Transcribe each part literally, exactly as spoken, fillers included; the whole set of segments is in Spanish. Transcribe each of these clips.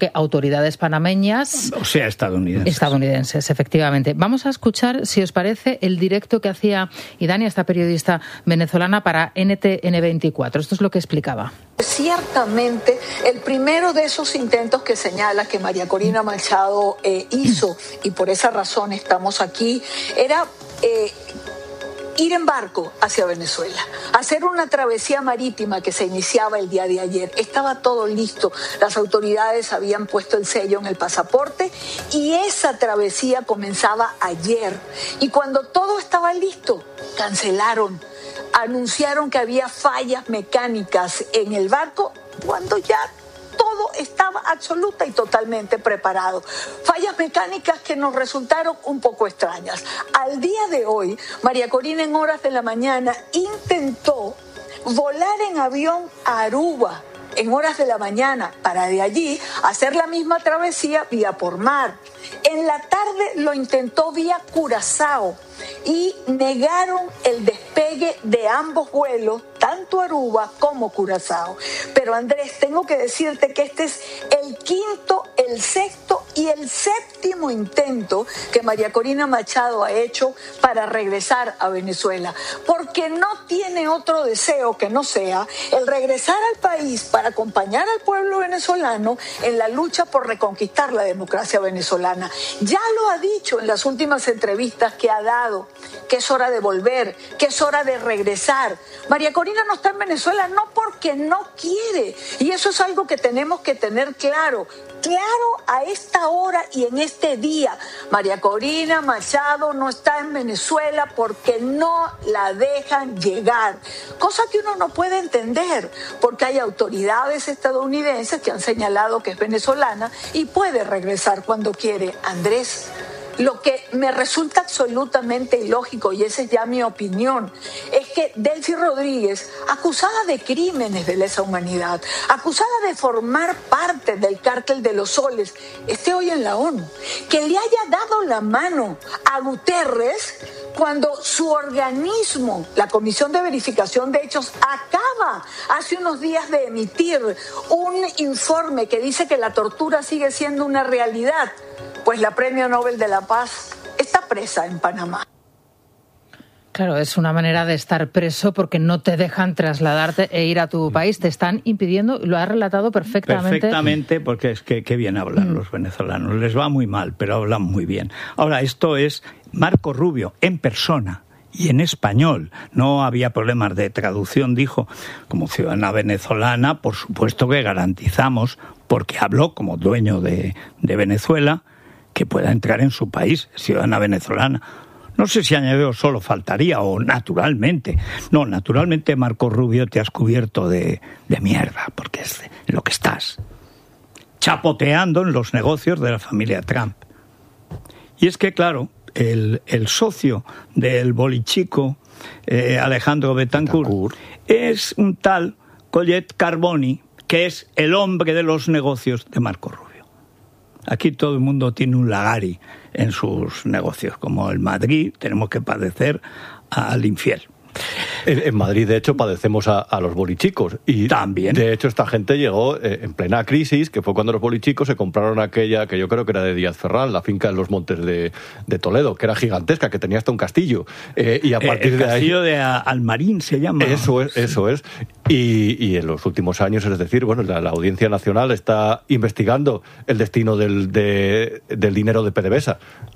que autoridades panameñas... O sea, estadounidenses. Estadounidenses, efectivamente. Vamos a escuchar, si os parece, el directo que hacía Idania, esta periodista venezolana, para N T N veinticuatro. Esto es lo que explicaba. Ciertamente, el primero de esos intentos que señala que María Corina Machado eh, hizo, y por esa razón estamos aquí, era... Eh, ir en barco hacia Venezuela, hacer una travesía marítima que se iniciaba el día de ayer. Estaba todo listo, las autoridades habían puesto el sello en el pasaporte y esa travesía comenzaba ayer. Y cuando todo estaba listo, cancelaron, anunciaron que había fallas mecánicas en el barco cuando ya todo estaba absoluta y totalmente preparado. Fallas mecánicas que nos resultaron un poco extrañas. Al día de hoy, María Corina en horas de la mañana intentó volar en avión a Aruba en horas de la mañana para de allí hacer la misma travesía vía por mar. En la tarde lo intentó vía Curazao y negaron el despegue de ambos vuelos, tanto Aruba como Curazao. Pero Andrés, tengo que decirte que este es el quinto, el sexto y el séptimo intento que María Corina Machado ha hecho para regresar a Venezuela, porque no tiene otro deseo que no sea el regresar al país para acompañar al pueblo venezolano en la lucha por reconquistar la democracia venezolana. Ya lo ha dicho en las últimas entrevistas que ha dado, que es hora de volver, que es hora de regresar. María Corina no está en Venezuela no porque no quiere, y eso es algo que tenemos que tener claro, claro a esta hora y en este día. María Corina Machado no está en Venezuela porque no la dejan llegar, cosa que uno no puede entender, porque hay autoridades estadounidenses que han señalado que es venezolana y puede regresar cuando quiere. Andrés, lo que me resulta absolutamente ilógico, y esa es ya mi opinión, es que Delcy Rodríguez, acusada de crímenes de lesa humanidad, acusada de formar parte del cártel de los soles, esté hoy en la ONU, que le haya dado la mano a Guterres cuando su organismo, la Comisión de Verificación de Hechos, acaba hace unos días de emitir un informe que dice que la tortura sigue siendo una realidad. Pues la Premio Nobel de la Paz está presa en Panamá. Claro, es una manera de estar preso porque no te dejan trasladarte e ir a tu país. Te están impidiendo, lo has relatado perfectamente. Perfectamente, porque es que qué bien hablan mm. los venezolanos. Les va muy mal, pero hablan muy bien. Ahora, esto es Marco Rubio en persona y en español. No había problemas de traducción, dijo. Como ciudadana venezolana, por supuesto que garantizamos, porque habló como dueño de, de Venezuela, que pueda entrar en su país, ciudadana venezolana. No sé si añadió solo faltaría o naturalmente. No, naturalmente, Marco Rubio, te has cubierto de, de mierda, porque es lo que estás. Chapoteando en los negocios de la familia Trump. Y es que, claro, el, el socio del bolichico, eh, Alejandro Betancourt, Betancourt, es un tal Collet Carboni, que es el hombre de los negocios de Marco Rubio. Aquí todo el mundo tiene un Lagari en sus negocios. Como el Madrid, tenemos que padecer al infiel. En, en Madrid, de hecho, padecemos a, a los bolichicos. Y también. De hecho, esta gente llegó eh, en plena crisis, que fue cuando los bolichicos se compraron aquella, que yo creo que era de Díaz Ferral, la finca en los montes de, de Toledo, que era gigantesca, que tenía hasta un castillo. Eh, y a partir eh, el de ahí, castillo de Almarín se llama. Eso es, eso es. Y, y en los últimos años, es decir, bueno, la, la Audiencia Nacional está investigando el destino del, de, del dinero de PDVSA.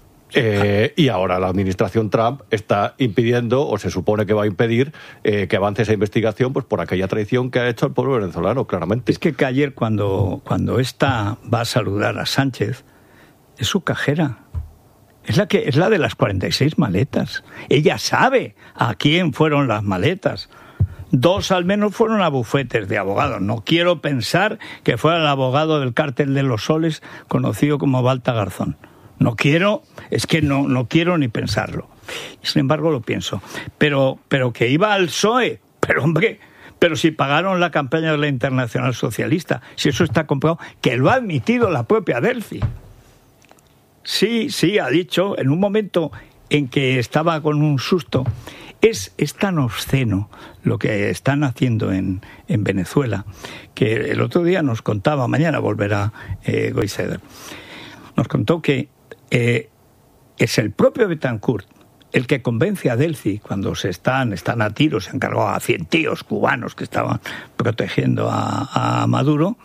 Eh, y ahora la administración Trump está impidiendo, o se supone que va a impedir, eh, que avance esa investigación, pues por aquella traición que ha hecho al pueblo venezolano, claramente. Es que, que ayer cuando, cuando esta va a saludar a Sánchez, es su cajera. Es la, que, es la de las cuarenta y seis maletas. Ella sabe a quién fueron las maletas. Dos al menos fueron a bufetes de abogados. No quiero pensar que fuera el abogado del cártel de los soles, conocido como Balta Garzón. No quiero, es que no, no quiero ni pensarlo. Sin embargo, lo pienso. Pero, pero que iba al P S O E, pero hombre, pero si pagaron la campaña de la Internacional Socialista, si eso está comprobado, que lo ha admitido la propia Delcy. Sí, sí, ha dicho, en un momento en que estaba con un susto, es, es tan obsceno lo que están haciendo en, en Venezuela, que el otro día nos contaba, mañana volverá eh, Goizueta, nos contó que eh, es el propio Betancourt el que convence a Delcy cuando se están, están a tiros, se han cargado a cien tíos cubanos que estaban protegiendo a, a Maduro,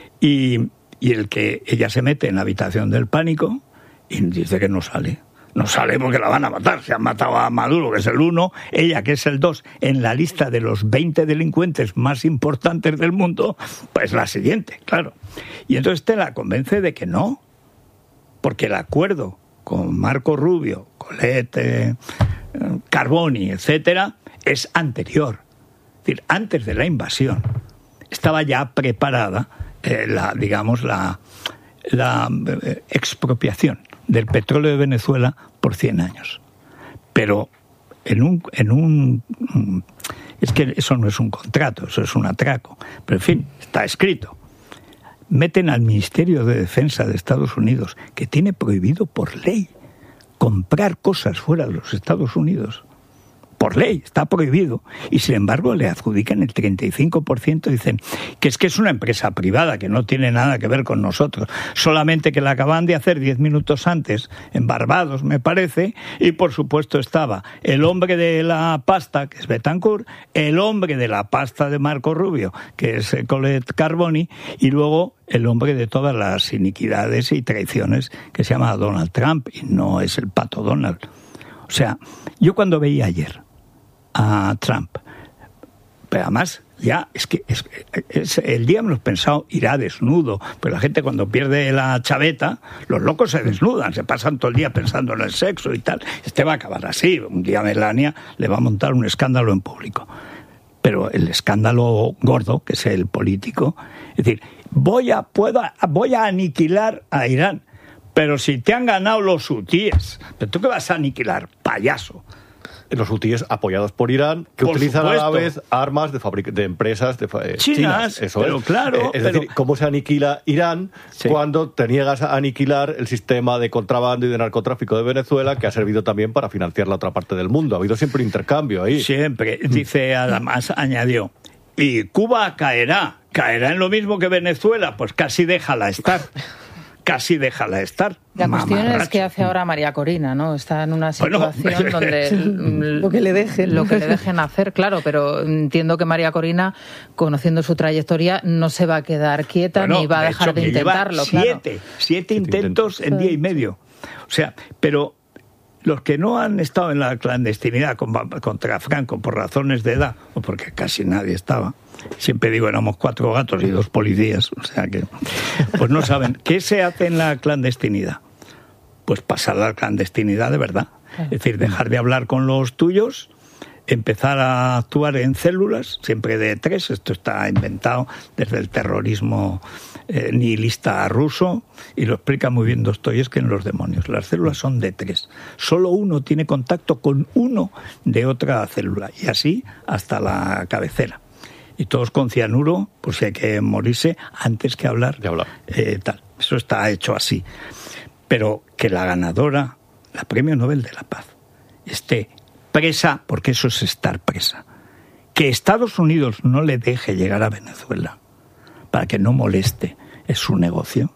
y, y el que ella se mete en la habitación del pánico y dice que no sale. No sale porque la van a matar. Se han matado a Maduro, que es el uno, ella, que es el dos, en la lista de los veinte delincuentes más importantes del mundo, pues la siguiente, claro. Y entonces te la convence de que no, porque el acuerdo con Marco Rubio, Colet, eh, Carboni, etcétera, es anterior. Es decir, antes de la invasión estaba ya preparada eh, la, digamos, la, la eh, expropiación del petróleo de Venezuela por cien años. Pero en un, en un... Es que eso no es un contrato, eso es un atraco. Pero en fin, está escrito. Meten al Ministerio de Defensa de Estados Unidos, que tiene prohibido por ley comprar cosas fuera de los Estados Unidos. Por ley, está prohibido. Y sin embargo le adjudican el treinta y cinco por ciento, dicen que es que es una empresa privada, que no tiene nada que ver con nosotros. Solamente que la acaban de hacer diez minutos antes, en Barbados, me parece, y por supuesto estaba el hombre de la pasta, que es Betancourt, el hombre de la pasta de Marco Rubio, que es Colet Carboni, y luego el hombre de todas las iniquidades y traiciones, que se llama Donald Trump, y no es el pato Donald. O sea, yo cuando veía ayer a Trump, pero además ya es que es, es, el día hemos pensado irá desnudo, pero la gente cuando pierde la chaveta, los locos se desnudan, se pasan todo el día pensando en el sexo y tal. Este va a acabar así, un día Melania le va a montar un escándalo en público, pero el escándalo gordo, que es el político, es decir, voy a, puedo, voy a aniquilar a Irán, pero si te han ganado los hutíes, ¿pero tú qué vas a aniquilar, payaso? Los hutíes apoyados por Irán, que por utilizan supuesto. a la vez armas de, fabric- de empresas de eh, chinas, chinas. Eso pero es. claro. Eh, es pero... decir, ¿cómo se aniquila Irán sí. cuando te niegas a aniquilar el sistema de contrabando y de narcotráfico de Venezuela, que ha servido también para financiar la otra parte del mundo? Ha habido siempre un intercambio ahí. Siempre. Dice, además, añadió, y Cuba caerá. ¿Caerá en lo mismo que Venezuela? Pues casi déjala estar. Casi déjala estar. La cuestión Mamarracho. es qué hace ahora María Corina, ¿no? Está en una situación bueno, donde lo que le dejen, lo que le dejen hacer, claro, pero entiendo que María Corina, conociendo su trayectoria, no se va a quedar quieta bueno, ni va a de dejar hecho, de que intentarlo. Lleva siete, claro. siete, siete intentos, intentos en día y medio. O sea, pero los que no han estado en la clandestinidad contra Franco por razones de edad, o porque casi nadie estaba, siempre digo, éramos cuatro gatos y dos policías, o sea que, pues no saben. ¿Qué se hace en la clandestinidad? Pues pasar a la clandestinidad de verdad. Es decir, dejar de hablar con los tuyos, empezar a actuar en células, siempre de tres. Esto está inventado desde el terrorismo eh, nihilista ruso, y lo explica muy bien Dostoyevski en Los demonios. Las células son de tres. Solo uno tiene contacto con uno de otra célula, y así hasta la cabecera. Y todos con cianuro, por si hay que morirse antes que hablar. De hablar. Eh, tal. Eso está hecho así. Pero que la ganadora, la Premio Nobel de la Paz, esté presa, porque eso es estar presa. Que Estados Unidos no le deje llegar a Venezuela para que no moleste, es su negocio.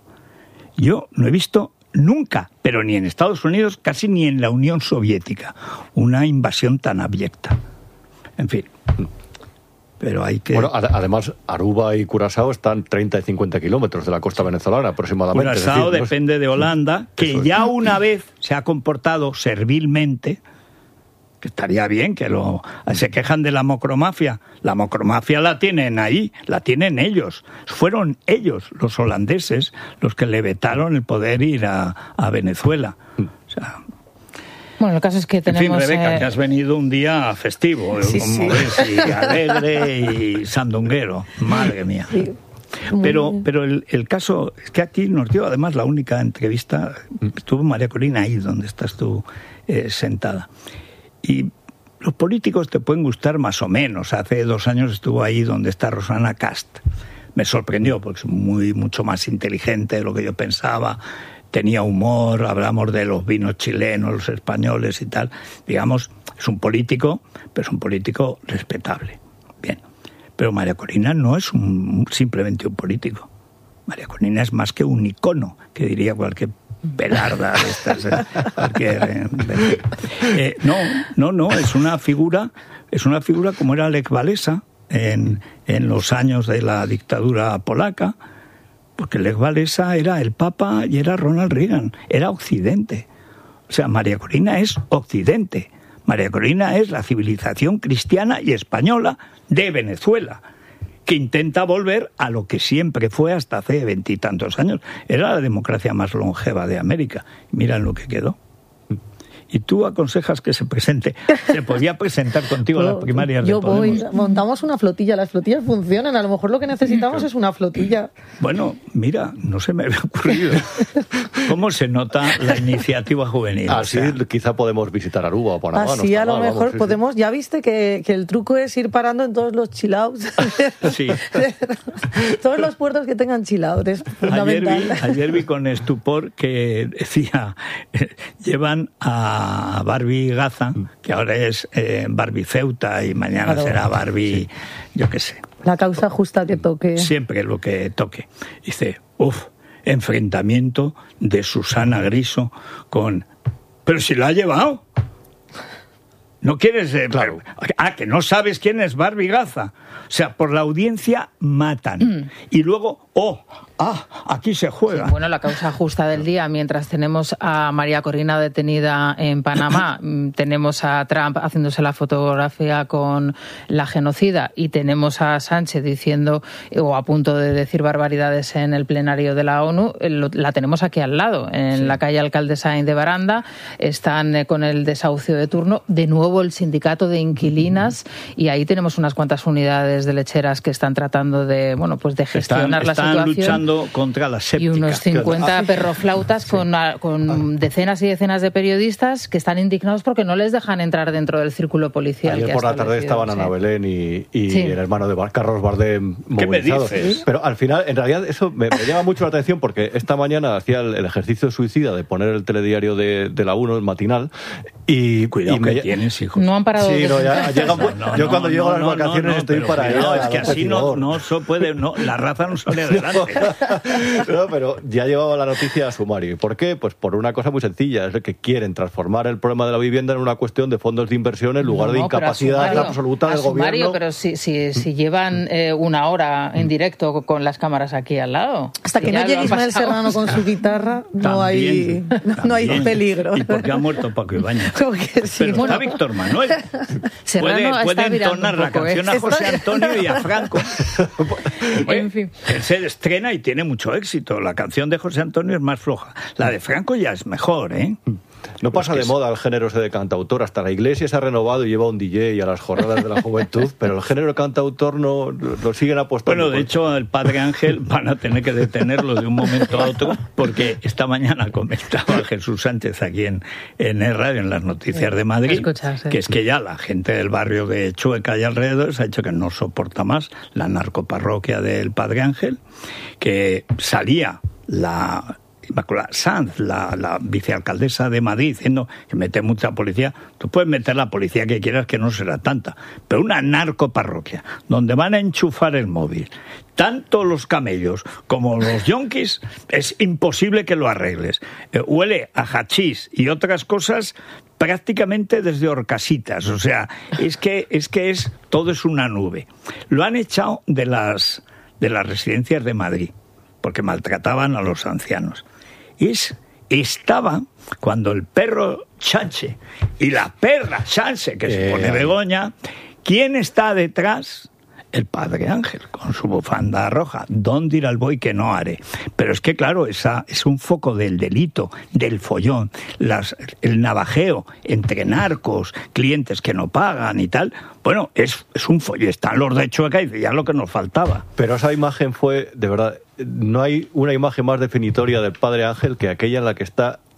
Yo no he visto nunca, pero ni en Estados Unidos, casi ni en la Unión Soviética, una invasión tan abyecta. En fin... Pero hay que... Bueno, ad- además, Aruba y Curazao están treinta y cincuenta kilómetros de la costa venezolana aproximadamente. Curazao es decir, depende de Holanda, que Eso es. ya una vez se ha comportado servilmente, que estaría bien, que lo se quejan de la macromafia. La macromafia la tienen ahí, la tienen ellos. Fueron ellos, los holandeses, los que le vetaron el poder ir a, a Venezuela. O sea... Bueno, el caso es que tenemos... En fin, Rebeca, eh... que has venido un día festivo, sí, como sí. ves, y alegre y sandunguero, madre mía. Sí. Pero, pero el, el caso es que aquí nos dio además la única entrevista, estuvo María Corina ahí donde estás tú eh, sentada. Y los políticos te pueden gustar más o menos. Hace dos años estuvo ahí donde está Rosana Cast. Me sorprendió porque es muy mucho más inteligente de lo que yo pensaba. tenía humor, hablamos de los vinos chilenos, los españoles y tal. Digamos, es un político, pero es un político respetable. Bien. Pero María Corina no es un, simplemente un político. María Corina es más que un icono, que diría cualquier velarda de estas. Eh, cualquier, eh, eh, no, no, no, es una figura, es una figura como era Lech Walesa en, en los años de la dictadura polaca, porque Lech Walesa era el Papa y era Ronald Reagan, era Occidente. O sea, María Corina es Occidente. María Corina es la civilización cristiana y española de Venezuela, que intenta volver a lo que siempre fue hasta hace veintitantos años. Era la democracia más longeva de América. Mira en lo que quedó. Y tú aconsejas que se presente. Se podía presentar contigo a las primarias de Podemos. Yo voy, montamos una flotilla. Las flotillas funcionan. A lo mejor lo que necesitamos es una flotilla. Bueno, mira, no se me había ocurrido. ¿Cómo se nota la iniciativa juvenil? Así o sea, quizá podemos visitar Aruba o Panamá. Así no a lo mal, mejor vamos, sí, podemos... Sí. Ya viste que, que el truco es ir parando en todos los chill outs. Sí. Todos los puertos que tengan chill out. Es fundamental. Ayer vi, ayer vi con estupor que decía, eh, llevan a a Barbie Gaza, que ahora es eh, Barbie Ceuta y mañana claro, será Barbie, sí. yo qué sé. La causa justa que toque. Siempre lo que toque. Dice, uff, enfrentamiento de Susana Griso con... Pero si la ha llevado. ¿No quieres...? Eh, claro. Ah, que no sabes quién es Barbie Gaza. O sea, por la audiencia matan. Mm. Y luego, oh, ah, aquí se juega. Sí, bueno, la causa justa del día, mientras tenemos a María Corina detenida en Panamá, tenemos a Trump haciéndose la fotografía con la genocida y tenemos a Sánchez diciendo, o a punto de decir barbaridades en el plenario de la ONU, la tenemos aquí al lado, en sí. la calle Alcalde Sáenz de Baranda. Están con el desahucio de turno, de nuevo el sindicato de inquilinas, y ahí tenemos unas cuantas unidades de lecheras que están tratando de, bueno, pues de gestionar están, la están situación. luchando contra la séptica. Y unos cincuenta perroflautas sí. con, con decenas y decenas de periodistas que están indignados porque no les dejan entrar dentro del círculo policial. Ayer que por la tarde estaban sí. Ana Belén y, y sí. el hermano de Carlos Bardem movilizados. ¿Qué me dices? Pero al final, en realidad, eso me, me llama mucho la atención porque esta mañana hacía el, el ejercicio suicida de poner el telediario de, de la uno, el matinal, y... Cuidado y que me, tienes, hijos. No han parado sí, de... No, ya, llega, no, no, yo cuando no, llego a las no, vacaciones no, no, estoy para allá. No, es que así no, no se puede, no, la raza no sale adelante. No, pero ya llevaba la noticia a sumario. ¿Y por qué? Pues por una cosa muy sencilla, es que quieren transformar el problema de la vivienda en una cuestión de fondos de inversión en lugar no, de incapacidad sumario, absoluta del sumario, gobierno. Pero si, si, si llevan eh, una hora en directo con las cámaras aquí al lado. Hasta que no llegue Ismael Serrano con su guitarra, no también, hay no, no hay peligro. ¿Y por qué ha muerto Paco Ibáñez? Sí, pero bueno, está Víctor Manuel. Puede, puede entonar la canción ¿eh? a José Antonio y a Franco. En fin. Él se estrena y tiene mucho éxito. La canción de José Antonio es más floja. La de Franco ya es mejor, ¿eh? No pasa de moda el género ese de cantautor. Hasta la Iglesia se ha renovado y lleva un D J a las jornadas de la juventud, pero el género de cantautor no lo siguen apostando. Bueno, de hecho, el Padre Ángel van a tener que detenerlo de un momento a otro, porque esta mañana comentaba Jesús Sánchez aquí en, en el radio, en las noticias de Madrid, Escuchas, ¿eh? que es que ya la gente del barrio de Chueca y alrededor se ha dicho que no soporta más la narcoparroquia del Padre Ángel, que salía la... Inmaculada Sanz, la, la vicealcaldesa de Madrid, diciendo que mete mucha policía. Tú puedes meter la policía que quieras, que no será tanta, pero una narcoparroquia donde van a enchufar el móvil tanto los camellos como los yonkis, es imposible que lo arregles. Eh, huele a hachís y otras cosas prácticamente desde Horcasitas. O sea, es que es que es todo es una nube. Lo han echado de las de las residencias de Madrid porque maltrataban a los ancianos. Es, estaba cuando el perro Chanche y la perra Chanche, que se pone Begoña, ¿quién está detrás? El Padre Ángel, con su bufanda roja. ¿Dónde irá el buey que no haré? Pero es que, claro, esa es un foco del delito, del follón, las, el navajeo entre narcos, clientes que no pagan y tal. Bueno, es, es un follón. Están los de Chueca y ya lo que nos faltaba. Pero esa imagen fue, de verdad, no hay una imagen más definitoria del Padre Ángel que aquella en la que está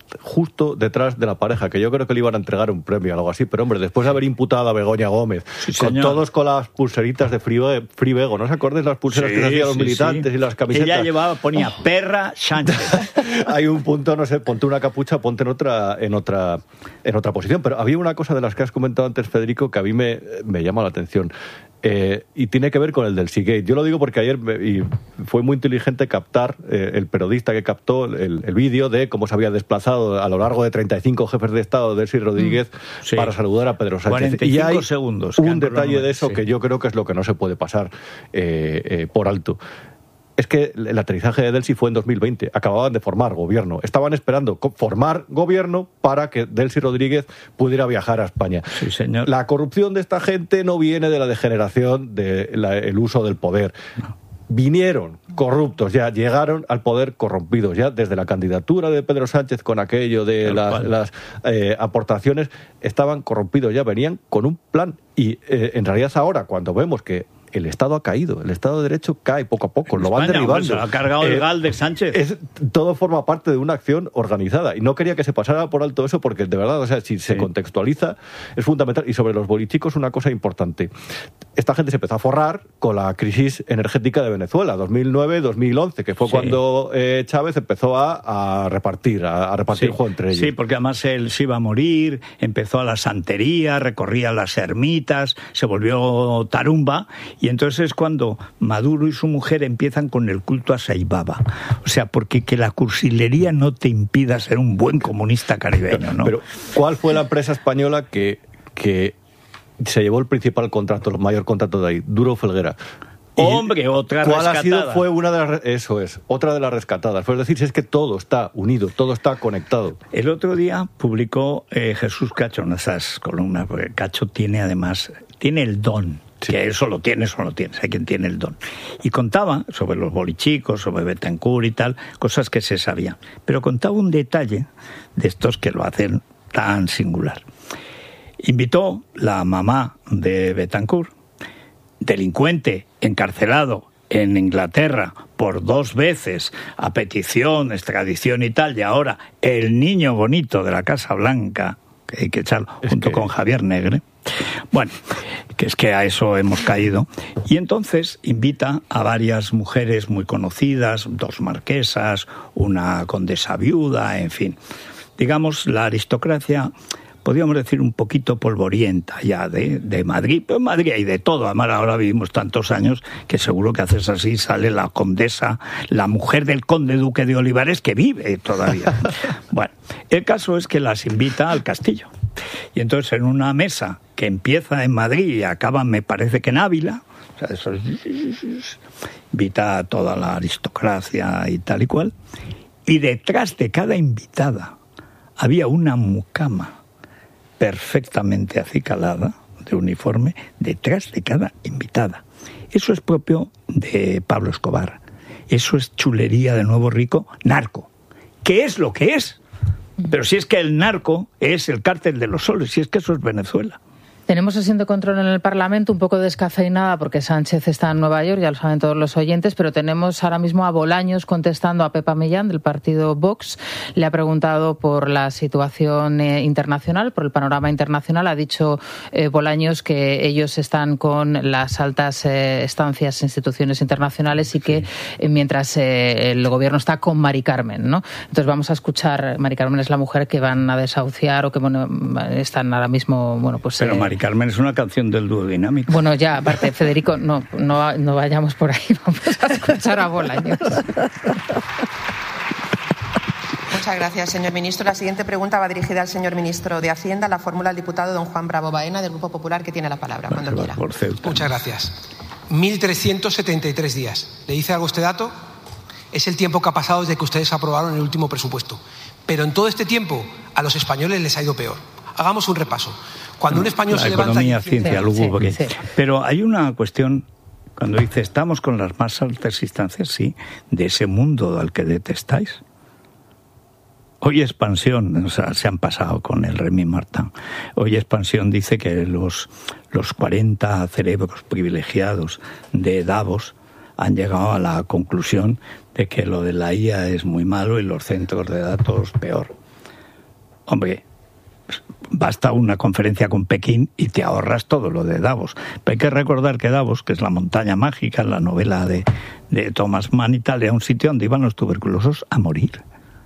justo detrás de la pareja, que yo creo que le iban a entregar un premio o algo así, pero hombre, después de haber imputado a Begoña Gómez, sí, con señor. todos con las pulseritas de Free Bego, ¿no os acordáis las pulseras Sí, que se hacían los sí, militantes sí. y las camisetas? Ella llevaba, ponía Perra Sánchez. Hay un punto, no sé, ponte una capucha, ponte en otra, en otra, en otra posición. Pero había una cosa de las que has comentado antes, Federico, que a mí me, me llama la atención. Eh, y tiene que ver con el del Seagate. Yo lo digo porque ayer me, y fue muy inteligente captar, eh, el periodista que captó el, el vídeo de cómo se había desplazado a lo largo de treinta y cinco jefes de Estado Delcy Rodríguez mm, sí. para saludar a Pedro Sánchez. cuarenta y cinco y hay segundos. Un detalle de eso sí. que yo creo que es lo que no se puede pasar eh, eh, por alto. Es que el aterrizaje de Delcy fue en dos mil veinte. Acababan de formar gobierno. Estaban esperando formar gobierno para que Delcy Rodríguez pudiera viajar a España. Sí, señor. La corrupción de esta gente no viene de la degeneración del uso del poder. No. Vinieron corruptos, ya llegaron al poder corrompidos, ya desde la candidatura de Pedro Sánchez con aquello de el las, las eh, aportaciones, estaban corrompidos, ya venían con un plan. Y eh, en realidad ahora, cuando vemos que el Estado ha caído, el Estado de Derecho cae poco a poco, en lo España, van derribando. Pues, se lo ha cargado eh, el gal de Sánchez. Es, todo forma parte de una acción organizada y no quería que se pasara por alto eso porque de verdad, o sea, si se sí. contextualiza es fundamental. Y sobre los bolichicos una cosa importante. Esta gente se empezó a forrar con la crisis energética de Venezuela, dos mil nueve dos mil once, que fue sí. cuando eh, Chávez empezó a, a repartir, a, a repartir sí. juego entre ellos. Sí, porque además él se iba a morir, empezó a la santería, recorría las ermitas, se volvió tarumba. Y entonces es cuando Maduro y su mujer empiezan con el culto a Saibaba. O sea, porque que la cursilería no te impida ser un buen comunista caribeño, ¿no? Pero, ¿cuál fue la empresa española que, que se llevó el principal contrato, el mayor contrato de ahí? Duro Felguera. Hombre, otra ¿Cuál rescatada? ha sido? Fue una de las, eso es, otra de las rescatadas. Fue decir, si es que todo está unido, todo está conectado. El otro día publicó eh, Jesús Cacho en esas columnas, porque Cacho tiene además, tiene el don. Sí. Que eso lo tienes o no tienes, hay quien tiene el don. Y contaba sobre los bolichicos, sobre Betancourt y tal, cosas que se sabían. Pero contaba un detalle de estos que lo hacen tan singular. Invitó la mamá de Betancourt, delincuente, encarcelado en Inglaterra por dos veces, a petición, extradición y tal, y ahora el niño bonito de la Casa Blanca, que hay que echarlo, es junto que... con Javier Negre. Bueno, que es que a eso hemos caído. Y entonces invita a varias mujeres muy conocidas, dos marquesas, una condesa viuda, en fin. Digamos, la aristocracia, podríamos decir, un poquito polvorienta ya de, de Madrid. Pero en Madrid hay de todo. Además, ahora vivimos tantos años que seguro que haces así, sale la condesa, la mujer del conde duque de Olivares, que vive todavía. Bueno, el caso es que las invita al castillo. Y entonces en una mesa que empieza en Madrid y acaba, me parece que en Ávila, o sea, eso es, invita a toda la aristocracia y tal y cual, y detrás de cada invitada había una mucama perfectamente acicalada, de uniforme, detrás de cada invitada. Eso es propio de Pablo Escobar. Eso es chulería de Nuevo Rico, narco. ¿Qué es lo que es? Pero si es que el narco es el cártel de los soles, si es que eso es Venezuela. Tenemos sesión de control en el Parlamento, un poco descafeinada porque Sánchez está en Nueva York, ya lo saben todos los oyentes, pero tenemos ahora mismo a Bolaños contestando a Pepa Millán del partido Vox. Le ha preguntado por la situación eh, internacional, por el panorama internacional. Ha dicho eh, Bolaños que ellos están con las altas eh, estancias, instituciones internacionales y que eh, mientras eh, el gobierno está con Mari Carmen, ¿no? Entonces vamos a escuchar, Mari Carmen es la mujer que van a desahuciar o que bueno, están ahora mismo, bueno, pues... Pero eh, Mari Carmen es una canción del dúo dinámico. Bueno, ya, aparte, Federico, no, no, no vayamos por ahí, vamos a escuchar a Bolaños. Muchas gracias, señor ministro. La siguiente pregunta va dirigida al señor ministro de Hacienda. La fórmula al diputado don Juan Bravo Baena, del Grupo Popular, que tiene la palabra, cuando no quiera. Muchas gracias. mil trescientos setenta y tres días. ¿Le dice algo este dato? Es el tiempo que ha pasado desde que ustedes aprobaron el último presupuesto. Pero en todo este tiempo, a los españoles les ha ido peor. Hagamos un repaso. Cuando un español la se levanta... economía, ciencia, sí, lugubre. sí, sí. Pero hay una cuestión, cuando dice, estamos con las más altas instancias, sí, de ese mundo al que detestáis. Hoy Expansión, o sea, se han pasado con el Remy Martin. Hoy Expansión dice que los, los cuarenta cerebros privilegiados de Davos han llegado a la conclusión de que lo de la I A es muy malo y los centros de datos peor. hombre, basta una conferencia con Pekín y te ahorras todo lo de Davos. Pero hay que recordar que Davos, que es la montaña mágica, la novela de, de Thomas Mann y tal, era un sitio donde iban los tuberculosos a morir.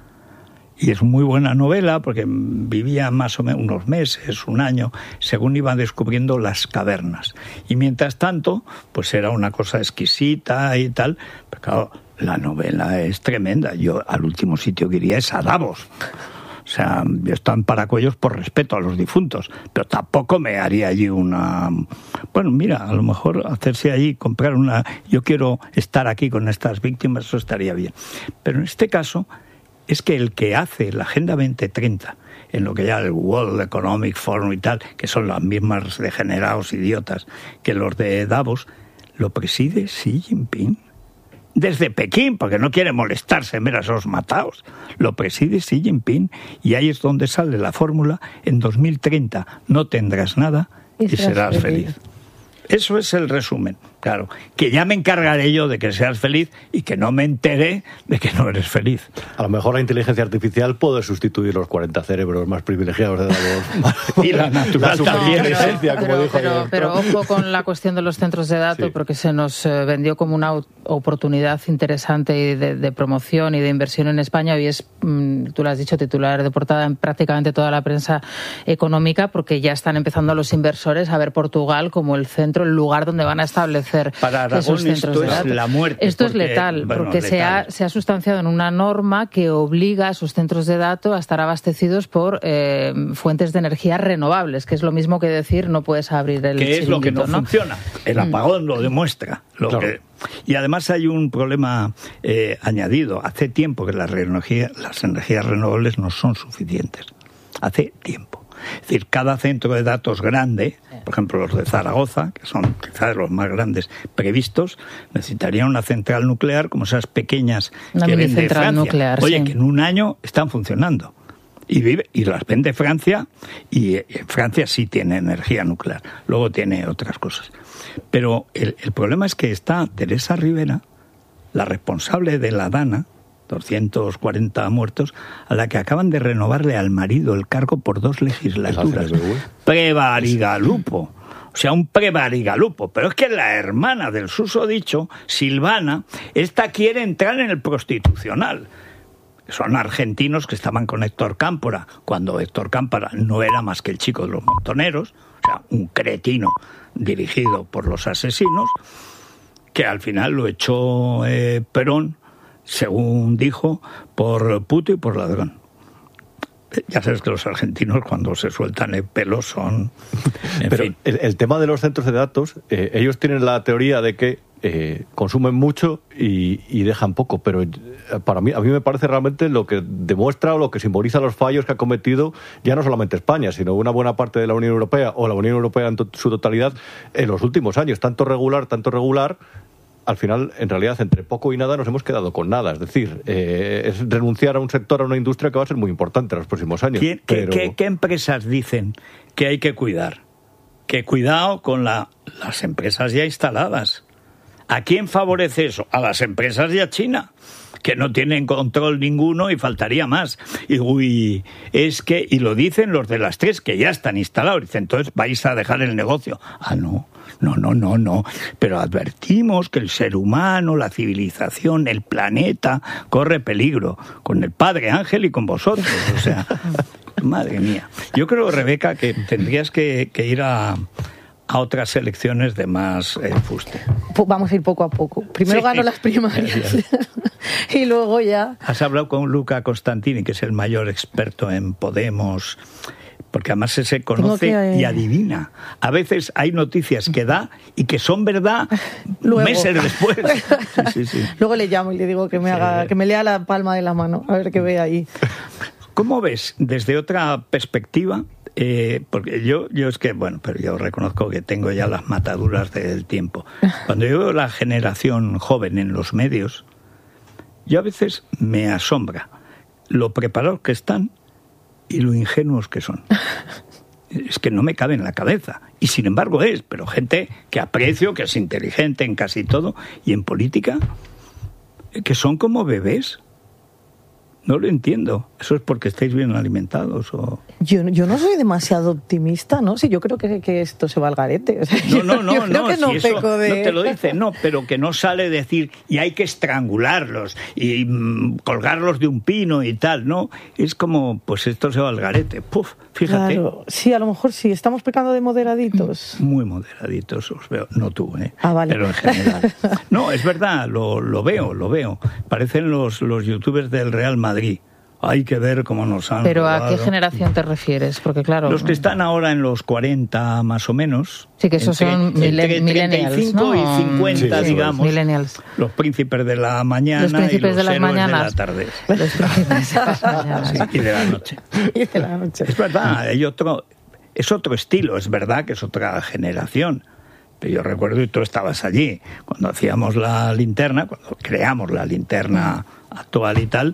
Y es muy buena novela porque vivía más o menos unos meses, un año, según iban descubriendo las cavernas. Y mientras tanto, pues era una cosa exquisita y tal. Pero claro, la novela es tremenda. Yo al último sitio que iría es a Davos. O sea, están paracuellos por respeto a los difuntos, pero tampoco me haría allí una... Bueno, mira, a lo mejor hacerse allí, comprar una... Yo quiero estar aquí con estas víctimas, eso estaría bien. Pero en este caso es que el que hace la Agenda veinte treinta, en lo que ya el World Economic Forum y tal, que son los mismos degenerados idiotas que los de Davos, lo preside Xi Jinping. Desde Pekín, porque no quiere molestarse, mira, esos mataos. Lo preside Xi Jinping y ahí es donde sale la fórmula: en dos mil treinta no tendrás nada y, y serás feliz. feliz. Eso es el resumen. Claro, que ya me encargaré yo de que seas feliz y que no me enteré de que no eres feliz. A lo mejor la inteligencia artificial puede sustituir los cuarenta cerebros más privilegiados de Davos. Y la natural la también. No, pero, esencia, como pero, dijo pero, ayer. pero ojo con la cuestión de los centros de datos, Sí. porque se nos eh, vendió como una oportunidad interesante de, de promoción y de inversión en España. Hoy es, mmm, tú lo has dicho, titular de portada en prácticamente toda la prensa económica, porque ya están empezando los inversores a ver Portugal como el centro, el lugar donde van a establecer Para Aragón esos centros esto de es datos. la muerte. Esto porque, es letal, bueno, porque letal. Se, ha, se ha sustanciado en una norma que obliga a esos centros de datos a estar abastecidos por eh, fuentes de energía renovables, que es lo mismo que decir no puedes abrir el que es lo que no, ¿no? funciona. El apagón lo demuestra. Lo Claro. que... Y además hay un problema eh, añadido. Hace tiempo que las, energía, las energías renovables no son suficientes. Hace tiempo. Es decir, cada centro de datos grande, por ejemplo los de Zaragoza, que son quizás los más grandes previstos, necesitarían una central nuclear como esas pequeñas una que mini vende central Francia. nuclear, Oye, sí. que en un año están funcionando. Y, vive, y las vende Francia, y Francia sí tiene energía nuclear. Luego tiene otras cosas. Pero el, el problema es que está Teresa Rivera, la responsable de la DANA, doscientos cuarenta muertos, a la que acaban de renovarle al marido el cargo por dos legislaturas. Prevarigalupo. O sea, un prevarigalupo. Pero es que la hermana del susodicho, Silvana, esta quiere entrar en el prostitucional. Son argentinos que estaban con Héctor Cámpora, cuando Héctor Cámpora no era más que el chico de los montoneros, o sea, un cretino dirigido por los asesinos, que al final lo echó eh, Perón, según dijo, por puto y por ladrón. Ya sabes que los argentinos cuando se sueltan el pelo son... En Pero fin. el, el tema de los centros de datos, eh, ellos tienen la teoría de que eh, consumen mucho y, y dejan poco, pero para mí, a mí me parece realmente lo que demuestra o lo que simboliza los fallos que ha cometido ya no solamente España, sino una buena parte de la Unión Europea o la Unión Europea en to- su totalidad en los últimos años. Tanto regular, tanto regular... Al final, en realidad, entre poco y nada nos hemos quedado con nada. Es decir, eh, es renunciar a un sector, a una industria que va a ser muy importante en los próximos años. ¿Qué, pero... qué, qué empresas dicen que hay que cuidar? Que cuidado con la, las empresas ya instaladas. ¿A quién favorece eso? A las empresas y a China, que no tienen control ninguno y faltaría más. Y uy, es que, y lo dicen los de las tres que ya están instalados. Dicen, entonces vais a dejar el negocio. Ah, no. No, no, no, no. Pero advertimos que el ser humano, la civilización, el planeta, corre peligro. Con el Padre Ángel y con vosotros. O sea, madre mía. Yo creo, Rebeca, que tendrías que, que ir a, a otras elecciones de más eh, fuste. Vamos a ir poco a poco. Primero Sí. gano las primarias y luego ya... Has hablado con Luca Costantini, que es el mayor experto en Podemos... Porque además ese conoce que, eh... y adivina. A veces hay noticias que da y que son verdad Luego. meses después. Sí, sí, sí. Luego le llamo y le digo que me Sí. haga, que me lea la palma de la mano, a ver qué ve ahí. ¿Cómo ves desde otra perspectiva? Eh, porque yo, yo es que, bueno, pero yo reconozco que tengo ya las mataduras del tiempo. Cuando yo veo la generación joven en los medios, yo a veces me asombra lo preparados que están y lo ingenuos que son. Es que no me cabe en la cabeza. Y sin embargo es, pero gente que aprecio, que es inteligente en casi todo, y en política, que son como bebés. No lo entiendo. ¿Eso es porque estáis bien alimentados o...? Yo, yo no soy demasiado optimista, ¿no? Sí, yo creo que, que esto se va al garete. O sea, no, no, no, yo creo no, que no, si eso peco de... no te lo dice, no, pero que no sale decir y hay que estrangularlos y mm, colgarlos de un pino y tal, ¿no? Es como, pues esto se va al garete. Puf, fíjate. Claro, sí, a lo mejor sí, estamos pecando de moderaditos. Muy moderaditos os veo, no tú, ¿eh? Ah, vale. Pero en general. No, es verdad, lo, lo veo, lo veo. Parecen los, los youtubers del Real Madrid. Hay que ver cómo nos han ¿Pero robado. a qué generación te refieres? Porque claro... Los que están ahora en los cuarenta más o menos. Sí, que esos entre, son entre millennials, treinta y cinco ¿no? y cincuenta, Sí, digamos. Millennials. Los príncipes de la mañana Los príncipes y los de las héroes mañanas. de la tarde. Los príncipes de las mañanas. Sí, y de la noche. Y de la noche. Es verdad, hay otro, es otro estilo, es verdad que es otra generación. Pero yo recuerdo, y tú estabas allí, cuando hacíamos la linterna, cuando creamos la linterna actual y tal,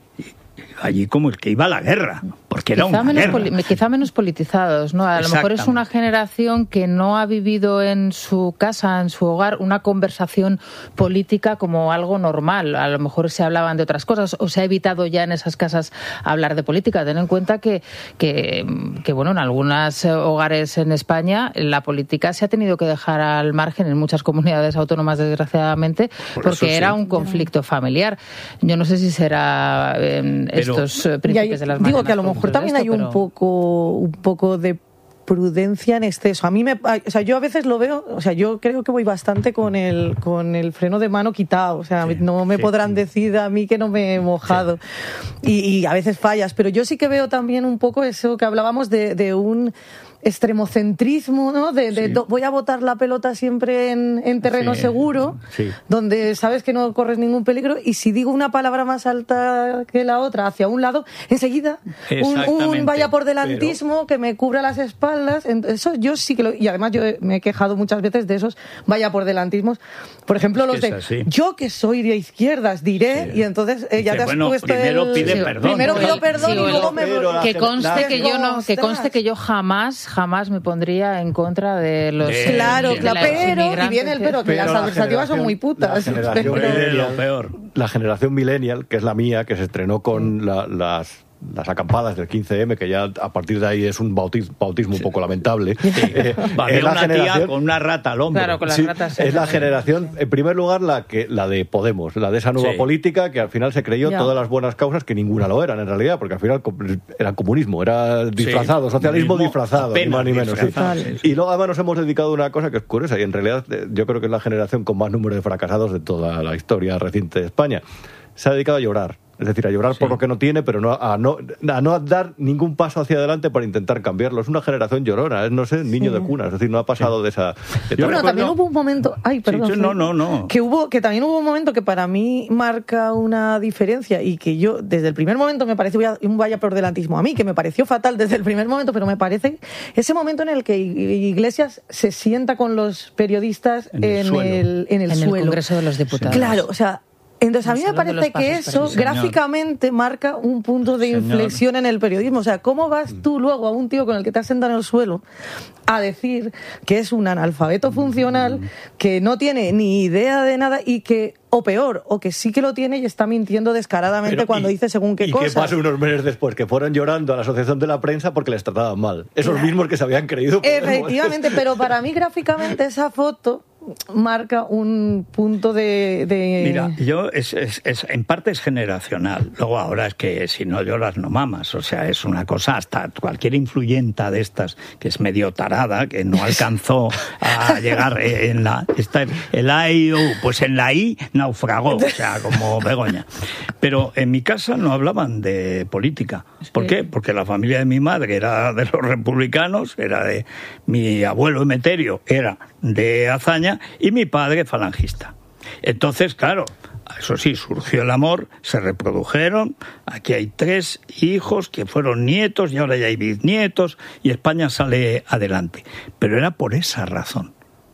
allí como el que iba a la guerra, porque era quizá una menos guerra. poli- quizá menos politizados, ¿no? A lo mejor es una generación que no ha vivido en su casa, en su hogar, una conversación política como algo normal. A lo mejor se hablaban de otras cosas o se ha evitado ya en esas casas hablar de política. Ten en cuenta que, que, que bueno, en algunos hogares en España la política se ha tenido que dejar al margen en muchas comunidades autónomas, desgraciadamente, Por porque eso sí. era un conflicto familiar. Yo no sé si será eh, Pero- estos eh, príncipes de las Digo mañanas que a lo por mejor todo también esto, hay un pero- poco, un poco de prudencia en exceso. A mí me, o sea, yo a veces lo veo, o sea, yo creo que voy bastante con el con el freno de mano quitado, o sea, Sí, no me sí. podrán decir a mí que no me he mojado. Y, y a veces fallas, pero yo sí que veo también un poco eso que hablábamos de, de un extremocentrismo, ¿no? De, de Sí. do- voy a botar la pelota siempre en, en terreno Sí, seguro, sí. donde sabes que no corres ningún peligro, y si digo una palabra más alta que la otra hacia un lado, enseguida un, un Exactamente, vaya por delantismo que me cubra las espaldas. Eso yo sí que lo, y además yo me he quejado muchas veces de esos vaya por delantismos. Por ejemplo, Es los que de es así. yo que soy de izquierdas diré, Sí. y entonces eh, ya Dice, te has bueno, puesto primero el- pide Sí, perdón. primero Sí, pido perdón sí, y o luego el- me pero la que gen- conste la- que yo no, que Ostras. conste que yo jamás, jamás me pondría en contra de los De- Claro, Sí, claro, de los pero, y inmigrantes viene el pero, que Pero las la adversativas son generación- muy putas. la generación pero- Eh, lo millennial- peor. La generación millennial, que es la mía, que se estrenó con la- las, las acampadas del quince eme, que ya a partir de ahí es un bautismo, bautismo un poco lamentable. Eh, Había es la una tía generación- con una rata al hombro. Claro, con las Sí, ratas. es la generación, en primer lugar, la que la de Podemos, la de esa nueva Sí. política que al final se creyó Ya. todas las buenas causas que ninguna lo eran en realidad, porque al final co- era comunismo, era disfrazado, socialismo comunismo disfrazado, ni apenas más ni menos. sí. disfrazado, sí, sí. Y luego además nos hemos dedicado a una cosa que es curiosa y en realidad eh, yo creo que es la generación con más número de fracasados de toda la historia reciente de España. Se ha dedicado a llorar. Es decir, a llorar por lo que no tiene, pero no a, no a no dar ningún paso hacia adelante para intentar cambiarlo. Es una generación llorona, es, no sé, niño de cuna. Es decir, no ha pasado de esa... etapa. Yo Bueno, recuerdo- también hubo un momento, ay, perdón, sí, no, no, no. que hubo, que también hubo un momento que para mí marca una diferencia y que yo desde el primer momento me pareció un vaya por delantismo a mí, que me pareció fatal desde el primer momento, pero me parece ese momento en el que Iglesias se sienta con los periodistas En en, el suelo. el, en el En el suelo. Congreso de los Diputados. Claro, o sea, entonces a En mí el me Salón de parece los que Pasos eso Perdidos. gráficamente marca un punto de Señor. inflexión en el periodismo. O sea, ¿cómo vas tú luego a un tío con el que te has sentado en el suelo a decir que es un analfabeto funcional, que no tiene ni idea de nada y que, o peor, o que sí que lo tiene y está mintiendo descaradamente Pero, cuando y- dice según qué y cosas? que pase unos meses después, que fueron llorando a la Asociación de la Prensa porque les trataban mal. Esos mismos que se habían creído. Podemos. Efectivamente, pero para mí gráficamente esa foto marca un punto de... de- Mira, yo es, es, es- en parte es generacional. Luego ahora es que si no lloras no mamas. O sea, es una cosa hasta cualquier influyenta de estas que es medio tarada, que no alcanzó a llegar en la... Está el A I U, pues en la I naufragó, o sea, como Begoña. Pero en mi casa no hablaban de política. ¿Por qué? Porque la familia de mi madre era de los republicanos, era de mi abuelo Emeterio, era de Azaña, y mi padre falangista. Entonces, claro, eso sí, surgió el amor, se reprodujeron, aquí hay tres hijos que fueron nietos y ahora ya hay bisnietos y España sale adelante. Pero era por esa razón.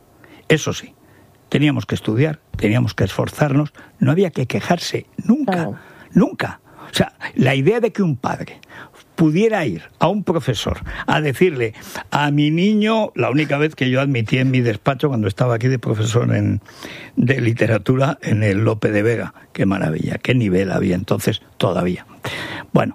Eso sí, teníamos que estudiar, teníamos que esforzarnos, no había que quejarse nunca, Claro. nunca. O sea, la idea de que un padre pudiera ir a un profesor a decirle a mi niño, la única vez que yo admití en mi despacho cuando estaba aquí de profesor en, de literatura en el Lope de Vega, qué maravilla, qué nivel había entonces todavía. Bueno,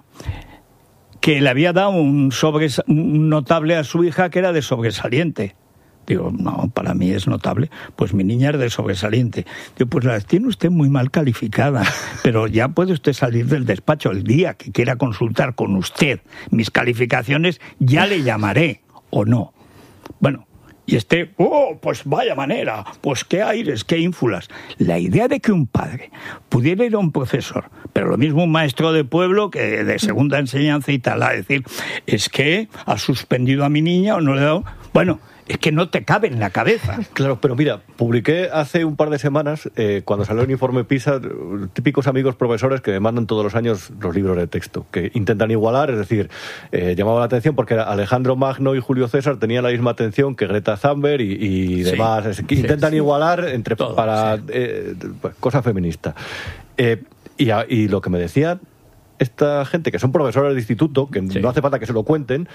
que le había dado un, sobres, un notable a su hija que era de sobresaliente. Digo, no, para mí es notable. Pues mi niña es de sobresaliente. Digo, pues las tiene usted muy mal calificadas, pero ya puede usted salir del despacho el día que quiera consultar con usted mis calificaciones, ya le llamaré, o no. Bueno, y este, oh, pues vaya manera, pues qué aires, qué ínfulas. La idea de que un padre pudiera ir a un profesor, pero lo mismo un maestro de pueblo que de segunda enseñanza y tal, a decir, es que ha suspendido a mi niña o no le ha dado... Bueno, es que no te cabe en la cabeza. Claro, pero mira, publiqué hace un par de semanas, eh, cuando salió el informe PISA, típicos amigos profesores que me mandan todos los años los libros de texto, que intentan igualar, es decir, eh, llamaba la atención porque Alejandro Magno y Julio César tenían la misma atención que Greta Thunberg y, y sí, demás. Es que intentan sí, igualar entre todo, para sí. eh, pues, cosa feminista. Eh, y, a, y lo que me decían esta gente, que son profesores de instituto, que sí. no hace falta que se lo cuenten,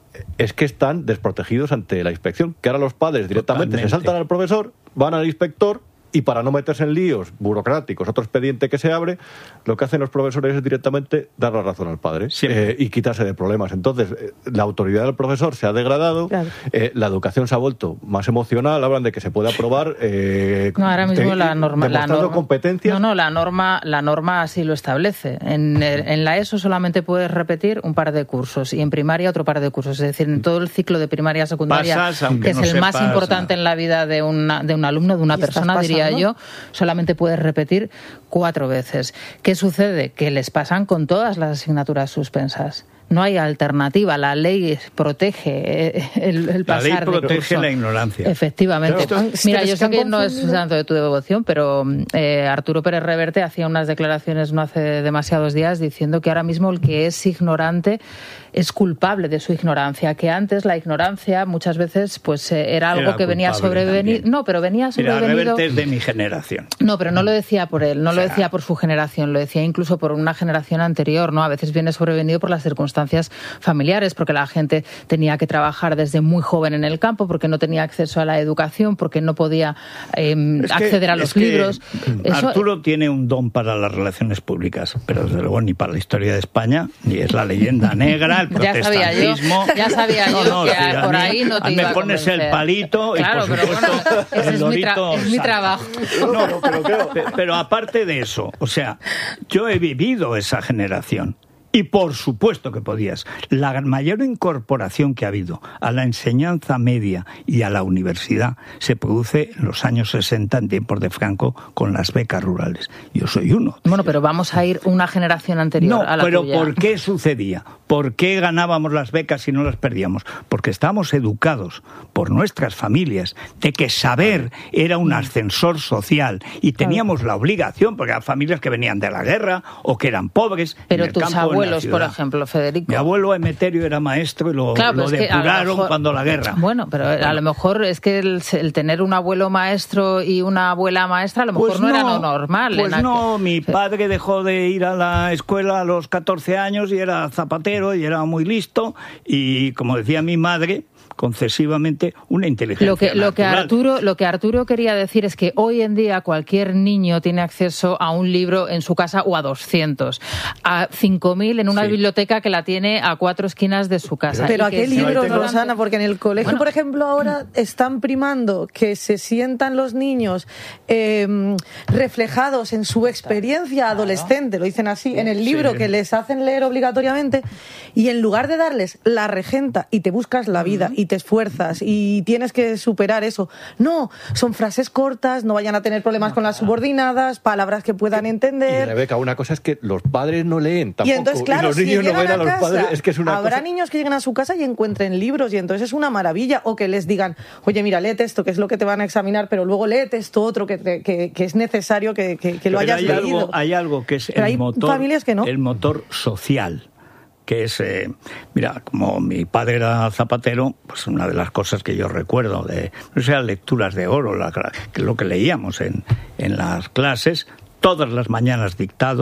es que están desprotegidos ante la inspección, que ahora los padres directamente Totalmente. se saltan al profesor, van al inspector y para no meterse en líos burocráticos, otro expediente que se abre, lo que hacen los profesores es directamente dar la razón al padre eh, y quitarse de problemas. Entonces, eh, la autoridad del profesor se ha degradado, claro. eh, la educación se ha vuelto más emocional, hablan de que se puede aprobar eh, no, ahora mismo te, la norma, demostrando la norma, competencias. No, no, la norma, la norma así lo establece. En, en la ESO solamente puedes repetir un par de cursos y en primaria otro par de cursos. Es decir, en todo el ciclo de primaria secundaria, Pasas, que es no el sepas, más importante en la vida de, una, de un alumno, de una persona, diría yo, solamente puedes repetir cuatro veces. ¿Qué sucede? Que les pasan con todas las asignaturas suspensas. No hay alternativa. La ley protege el, el pasar de curso. La ley protege la ignorancia. Efectivamente. Claro. Mira, yo sé que no es tanto de tu devoción, pero eh, Arturo Pérez Reverte hacía unas declaraciones no hace demasiados días diciendo que ahora mismo el que es ignorante es culpable de su ignorancia, que antes la ignorancia muchas veces pues eh, era algo era que venía sobrevenido. No, pero venía sobrevenido. Mira, Reverte es de mi generación. No, pero no lo decía por él, no o sea, lo decía por su generación, lo decía incluso por una generación anterior, ¿no? A veces viene sobrevenido por las circunstancias familiares, porque la gente tenía que trabajar desde muy joven en el campo, porque no tenía acceso a la educación, porque no podía eh, es acceder que, a los libros. Eso... Arturo tiene un don para las relaciones públicas, pero desde luego ni para la historia de España, ni es la leyenda negra, el protestantismo. Ya sabía yo, ya sabía yo no, no, que a, por ahí no te me iba a pones convencer. El palito claro, y por pero supuesto bueno, ese el es, mi, tra- es mi trabajo. No, pero, pero, pero aparte de eso, o sea, yo he vivido esa generación. Y por supuesto que podías. La mayor incorporación que ha habido a la enseñanza media y a la universidad se produce en los años sesenta, en tiempos de Franco, con las becas rurales. Yo soy uno. Bueno, pero vamos a ir una generación anterior no, a la pero tuya. ¿por qué sucedía? ¿Por qué ganábamos las becas y no las perdíamos? Porque estábamos educados por nuestras familias de que saber era un ascensor social y teníamos la obligación, porque eran familias que venían de la guerra o que eran pobres. Pero en el tus campo, abuelos, por ejemplo, Federico. Mi abuelo Emeterio era maestro y lo, claro, lo depuraron mejor, cuando la guerra. Bueno, pero bueno. A lo mejor es que el, el tener un abuelo maestro y una abuela maestra a lo mejor pues no, no era lo normal. Pues en no, aquel... mi padre dejó de ir a la escuela a los catorce años y era zapatero y era muy listo y, como decía mi madre, concesivamente una inteligencia lo que, lo que natural. Arturo lo que Arturo quería decir es que hoy en día cualquier niño tiene acceso a un libro en su casa o a doscientos, a cinco mil en una sí. biblioteca que la tiene a cuatro esquinas de su casa. Pero ¿a qué libros, tengo... Rosana? Porque en el colegio, bueno, por ejemplo, ahora están primando que se sientan los niños eh, reflejados en su experiencia adolescente, lo dicen así, en el libro sí. que les hacen leer obligatoriamente, y en lugar de darles la regenta y te buscas la vida y te esfuerzas y tienes que superar eso. No, son frases cortas, no vayan a tener problemas con las subordinadas, palabras que puedan entender. Y Rebeca, una cosa es que los padres no leen tampoco. Y entonces, claro, y los si niños no ven a, a los casa, padres. Es que es una habrá cosa... niños que lleguen a su casa y encuentren libros y entonces es una maravilla. O que les digan, oye, mira, léete esto, que es lo que te van a examinar, pero luego léete esto otro que, te, que, que es necesario que, que, que lo hayas hay leído. Algo, hay algo que es pero el hay motor, familias que no. el motor social. Que es, eh, mira, como mi padre era zapatero, pues una de las cosas que yo recuerdo de, no sé, lecturas de oro, la, que es lo que leíamos en, en las clases, todas las mañanas dictado,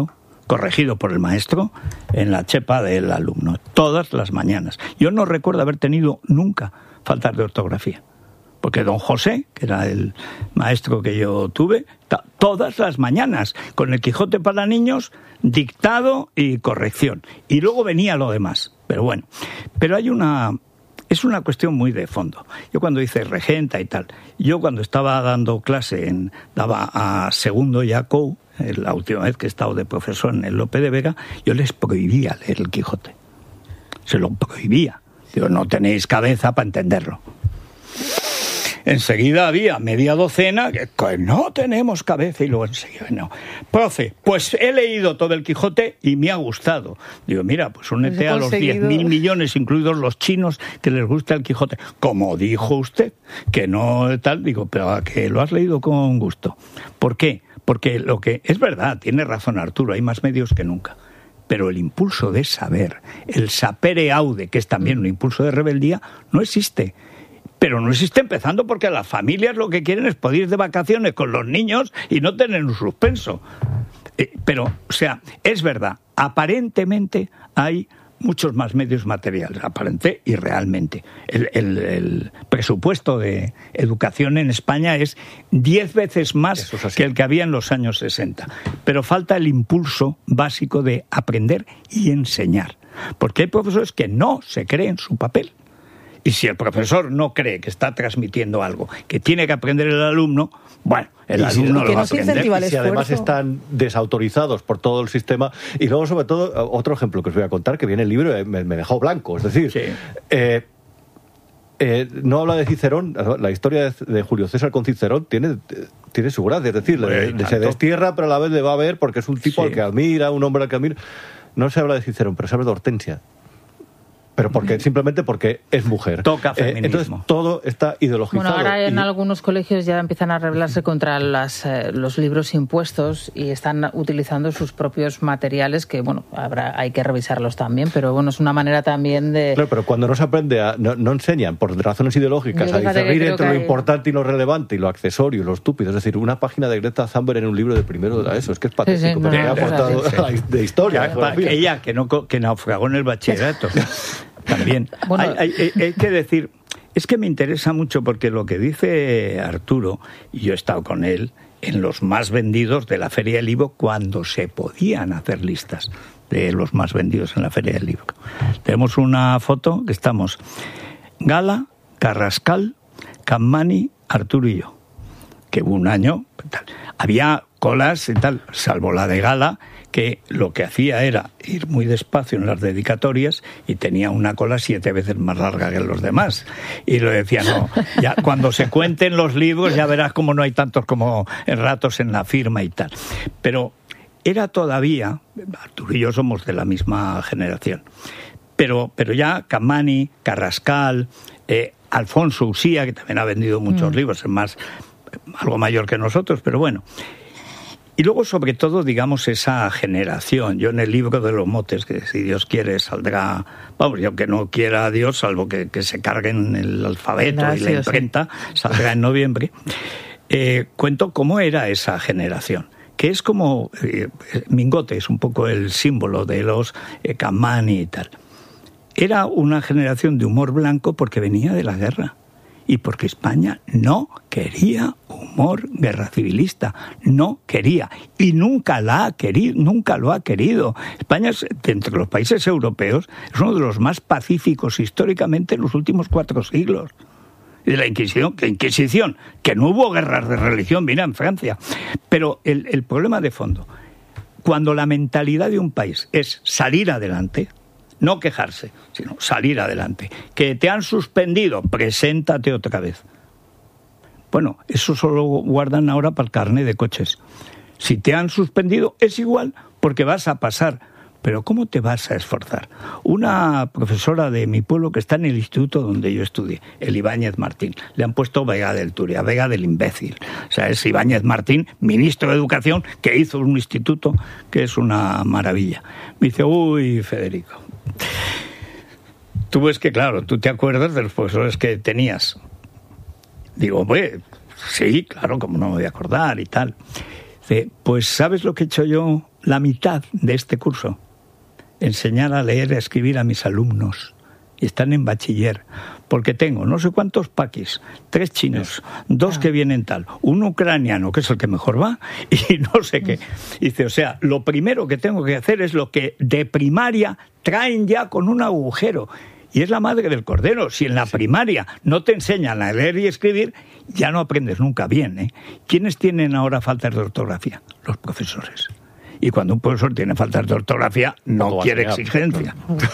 corregido por el maestro, en la chepa del alumno, todas las mañanas. Yo no recuerdo haber tenido nunca faltas de ortografía, porque don José, que era el maestro que yo tuve, todas las mañanas, con el Quijote para niños, dictado y corrección. Y luego venía lo demás. Pero bueno, pero hay una... Es una cuestión muy de fondo. Yo cuando hice regenta y tal, yo cuando estaba dando clase, en, daba a segundo Jacob, la última vez que he estado de profesor en el Lope de Vega, yo les prohibía leer el Quijote. Se lo prohibía. Digo, no tenéis cabeza para entenderlo. Enseguida había media docena que, que no tenemos cabeza, y luego enseguida no. Profe, pues he leído todo el Quijote y me ha gustado. Digo, mira, pues únete pues a los diez mil millones, incluidos los chinos, que les gusta el Quijote. Como dijo usted, que no tal, digo, pero a que lo has leído con gusto. ¿Por qué? Porque lo que es verdad, tiene razón Arturo, hay más medios que nunca. Pero el impulso de saber, el sapere aude, que es también un impulso de rebeldía, no existe. Pero no existe empezando porque las familias lo que quieren es poder ir de vacaciones con los niños y no tener un suspenso. Eh, pero, o sea, es verdad, aparentemente hay muchos más medios materiales, aparente y realmente. El, el, el presupuesto de educación en España es diez veces más es que el que había en los años sesenta. Pero falta el impulso básico de aprender y enseñar. Porque hay profesores que no se creen su papel. Y si el profesor no cree que está transmitiendo algo que tiene que aprender el alumno, bueno, el alumno lo va a aprender. Y si además están desautorizados por todo el sistema. Y luego, sobre todo, otro ejemplo que os voy a contar, que viene el libro, me, me dejó blanco. Es decir, sí. eh, eh, no habla de Cicerón, la historia de, de Julio César con Cicerón tiene, tiene su gracia. Es decir, le, le, se destierra, pero a la vez le va a ver porque es un tipo sí. al que admira, un hombre al que admira. No se habla de Cicerón, pero se habla de Hortensia. Pero porque simplemente porque es mujer. Toca feminismo. Eh, entonces todo está ideologizado. Bueno, ahora en y... algunos colegios ya empiezan a rebelarse contra las, eh, los libros impuestos y están utilizando sus propios materiales que, bueno, habrá hay que revisarlos también, pero bueno, es una manera también de... Claro, pero cuando no se aprende, a, no, no enseñan por razones ideológicas a discernir entre lo hay... importante y lo relevante y lo accesorio y lo estúpido. Es decir, una página de Greta Thunberg en un libro de primero de la ESO, es que es patético, sí, sí, pero no, no, aportado sí, sí. de historia. Ya, ella, que, no, que naufragó en el bachillerato. También. Bueno, hay, hay, hay que decir, es que me interesa mucho porque lo que dice Arturo, y yo he estado con él, en los más vendidos de la Feria del Libro, cuando se podían hacer listas de los más vendidos en la Feria del Libro. Tenemos una foto que estamos Gala, Carrascal, Capmany, Arturo y yo. Que hubo un año, tal. Había colas y tal, salvo la de Gala, que lo que hacía era ir muy despacio en las dedicatorias y tenía una cola siete veces más larga que los demás. Y lo decía, no, ya cuando se cuenten los libros ya verás cómo no hay tantos como ratos en la firma y tal. Pero era todavía, Arturo y yo somos de la misma generación, pero, pero ya Capmany, Carrascal, eh, Alfonso Usía, que también ha vendido muchos mm. libros, es más, algo mayor que nosotros, pero bueno. Y luego, sobre todo, digamos, esa generación. Yo en el libro de los motes, que si Dios quiere saldrá... Vamos, yo que no quiera Dios, salvo que, que se carguen el alfabeto Gracias, y la imprenta, sí. saldrá en noviembre. Eh, cuento cómo era esa generación, que es como... Eh, Mingote es un poco el símbolo de los eh, Capmany y tal. Era una generación de humor blanco porque venía de la guerra. Y porque España no quería humor guerra civilista, no quería, y nunca la ha querido, nunca lo ha querido. España, es, entre los países europeos, es uno de los más pacíficos históricamente en los últimos cuatro siglos. Y de la Inquisición, que Inquisición, que no hubo guerras de religión, mira, en Francia. Pero el, el problema de fondo, cuando la mentalidad de un país es salir adelante, no quejarse, sino salir adelante. Que te han suspendido, preséntate otra vez. Bueno, eso solo guardan ahora para el carnet de coches. Si te han suspendido, es igual, porque vas a pasar. Pero ¿cómo te vas a esforzar? Una profesora de mi pueblo que está en el instituto donde yo estudié, el Ibáñez Martín, le han puesto Vega del Turia, Vega del imbécil. O sea, es Ibáñez Martín, ministro de Educación, que hizo un instituto que es una maravilla. Me dice, uy, Federico, tú ves que, claro, tú te acuerdas de los profesores que tenías. Digo, pues, sí, claro, como no me voy a acordar y tal. Dice, pues, ¿sabes lo que he hecho yo la mitad de este curso, enseñar a leer y a escribir a mis alumnos. Y están en bachiller, porque tengo no sé cuántos paquis, tres chinos, dos que vienen tal, un ucraniano, que es el que mejor va, y no sé qué. Dice, o sea, lo primero que tengo que hacer es lo que de primaria traen ya con un agujero. Y es la madre del cordero. Si en la primaria no te enseñan a leer y escribir, ya no aprendes nunca bien, ¿eh? ¿Quiénes tienen ahora faltas de ortografía? Los profesores. Y cuando un profesor tiene faltas de ortografía, no Todo quiere hace exigencia.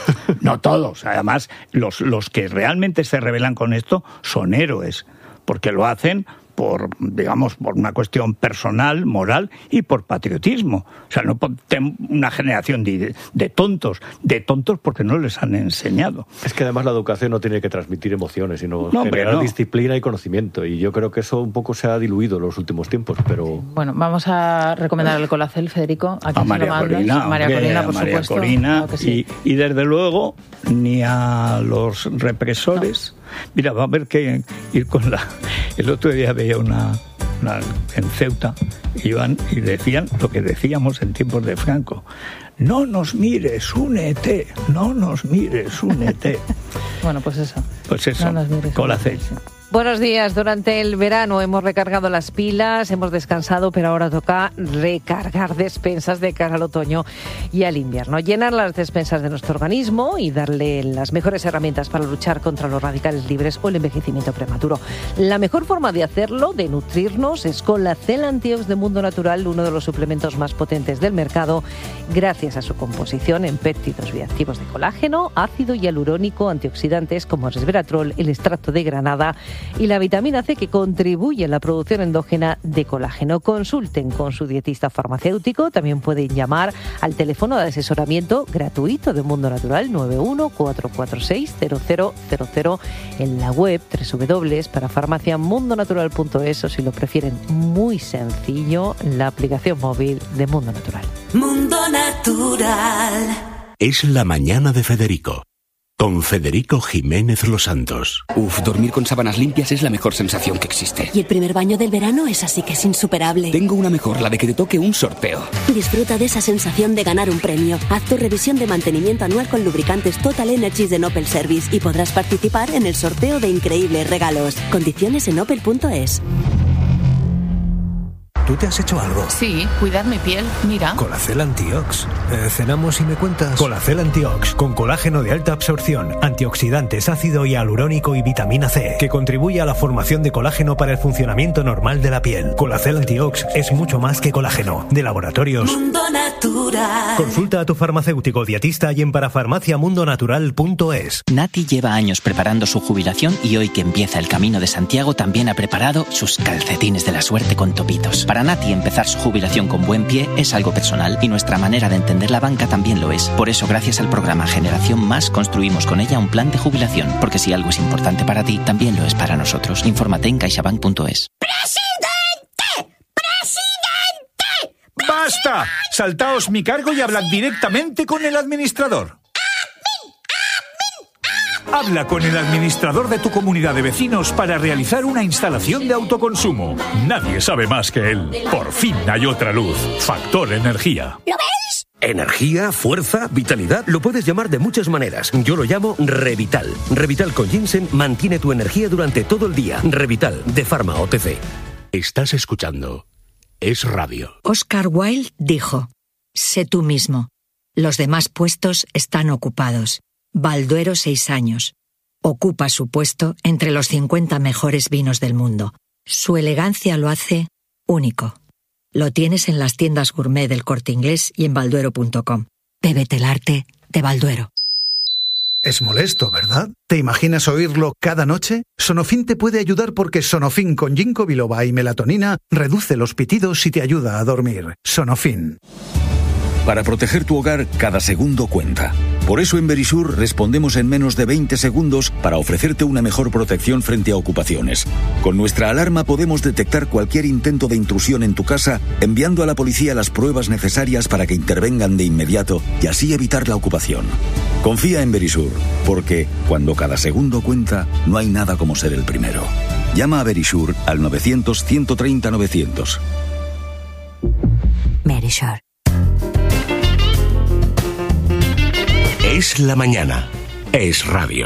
No todos. Además, los, los que realmente se rebelan con esto son héroes, porque lo hacen por, digamos, por una cuestión personal, moral y por patriotismo. O sea, no por una generación de, de tontos, de tontos porque no les han enseñado. Es que además la educación no tiene que transmitir emociones, sino no, generar no. disciplina y conocimiento. Y yo creo que eso un poco se ha diluido en los últimos tiempos, pero... Bueno, vamos a recomendar el Colacel, Federico. ¿A, a María Corina, a María hombre, Corina, por a María supuesto. Corina, Claro que sí. y, y desde luego ni a los represores. No. Mira, va a haber que ir con la... El otro día veía una, una en Ceuta, iban y decían lo que decíamos en tiempos de Franco. No nos mires, únete, no nos mires, únete. Bueno, pues eso. Pues eso, no nos mires, Colacel. Buenos días. Durante el verano hemos recargado las pilas, hemos descansado, pero ahora toca recargar despensas de cara al otoño y al invierno. Llenar las despensas de nuestro organismo y darle las mejores herramientas para luchar contra los radicales libres o el envejecimiento prematuro. La mejor forma de hacerlo, de nutrirnos, es con la Cel Antiox de Mundo Natural, uno de los suplementos más potentes del mercado, gracias a su composición en péptidos bioactivos de colágeno, ácido hialurónico, antioxidantes como el resveratrol, el extracto de granada y la vitamina C, que contribuye a la producción endógena de colágeno. Consulten con su dietista farmacéutico. También pueden llamar al teléfono de asesoramiento gratuito de Mundo Natural nueve uno cuatro cuatro seis cero cero cero cero, en la web doble u doble u doble u punto para farmacia mundo natural punto es, o si lo prefieren muy sencillo, la aplicación móvil de Mundo Natural. Mundo Natural. Es la mañana de Federico. Con Federico Jiménez Los Santos. Uf, dormir con sábanas limpias es la mejor sensación que existe. Y el primer baño del verano es así que es insuperable. Tengo una mejor, la de que te toque un sorteo. Disfruta de esa sensación de ganar un premio. Haz tu revisión de mantenimiento anual con lubricantes Total Energies de Opel Service y podrás participar en el sorteo de increíbles regalos. Condiciones en opel punto es. ¿Tú te has hecho algo? Sí, cuidar mi piel, mira. Colacel Antiox. Eh, ¿Cenamos y me cuentas? Colacel Antiox, con colágeno de alta absorción, antioxidantes, ácido hialurónico y vitamina C, que contribuye a la formación de colágeno para el funcionamiento normal de la piel. Colacel Antiox es mucho más que colágeno. De Laboratorios Mundo Natural. Consulta a tu farmacéutico dietista y en parafarmacia mundo natural punto es. Nati lleva años preparando su jubilación y hoy que empieza el Camino de Santiago también ha preparado sus calcetines de la suerte con topitos. Para Nati, empezar su jubilación con buen pie es algo personal y nuestra manera de entender la banca también lo es. Por eso, gracias al programa Generación Más, construimos con ella un plan de jubilación. Porque si algo es importante para ti, también lo es para nosotros. Infórmate en caixabank punto es. ¡Presidente! ¡Presidente! ¡Basta! Saltaos mi cargo y hablad directamente con el administrador. Habla con el administrador de tu comunidad de vecinos para realizar una instalación de autoconsumo. Nadie sabe más que él. Por fin hay otra luz. Factor Energía. ¿Lo veis? Energía, fuerza, vitalidad, lo puedes llamar de muchas maneras. Yo lo llamo Revital. Revital con ginseng mantiene tu energía durante todo el día. Revital, de Pharma O T C. Estás escuchando Es Radio. Oscar Wilde dijo: sé tú mismo. Los demás puestos están ocupados. Balduero, seis años. Ocupa su puesto entre los cincuenta mejores vinos del mundo. Su elegancia lo hace único. Lo tienes en las tiendas gourmet del Corte Inglés y en balduero punto com. Bébete el arte de Balduero. Es molesto, ¿verdad? ¿Te imaginas oírlo cada noche? Sonofin te puede ayudar porque Sonofin con ginkgo biloba y melatonina reduce los pitidos y te ayuda a dormir. Sonofin. Para proteger tu hogar, cada segundo cuenta. Por eso en Verisur respondemos en menos de veinte segundos para ofrecerte una mejor protección frente a ocupaciones. Con nuestra alarma podemos detectar cualquier intento de intrusión en tu casa, enviando a la policía las pruebas necesarias para que intervengan de inmediato y así evitar la ocupación. Confía en Verisur, porque cuando cada segundo cuenta, no hay nada como ser el primero. Llama a Verisur al novecientos, ciento treinta, novecientos. Verisur. Es la mañana. Es radio.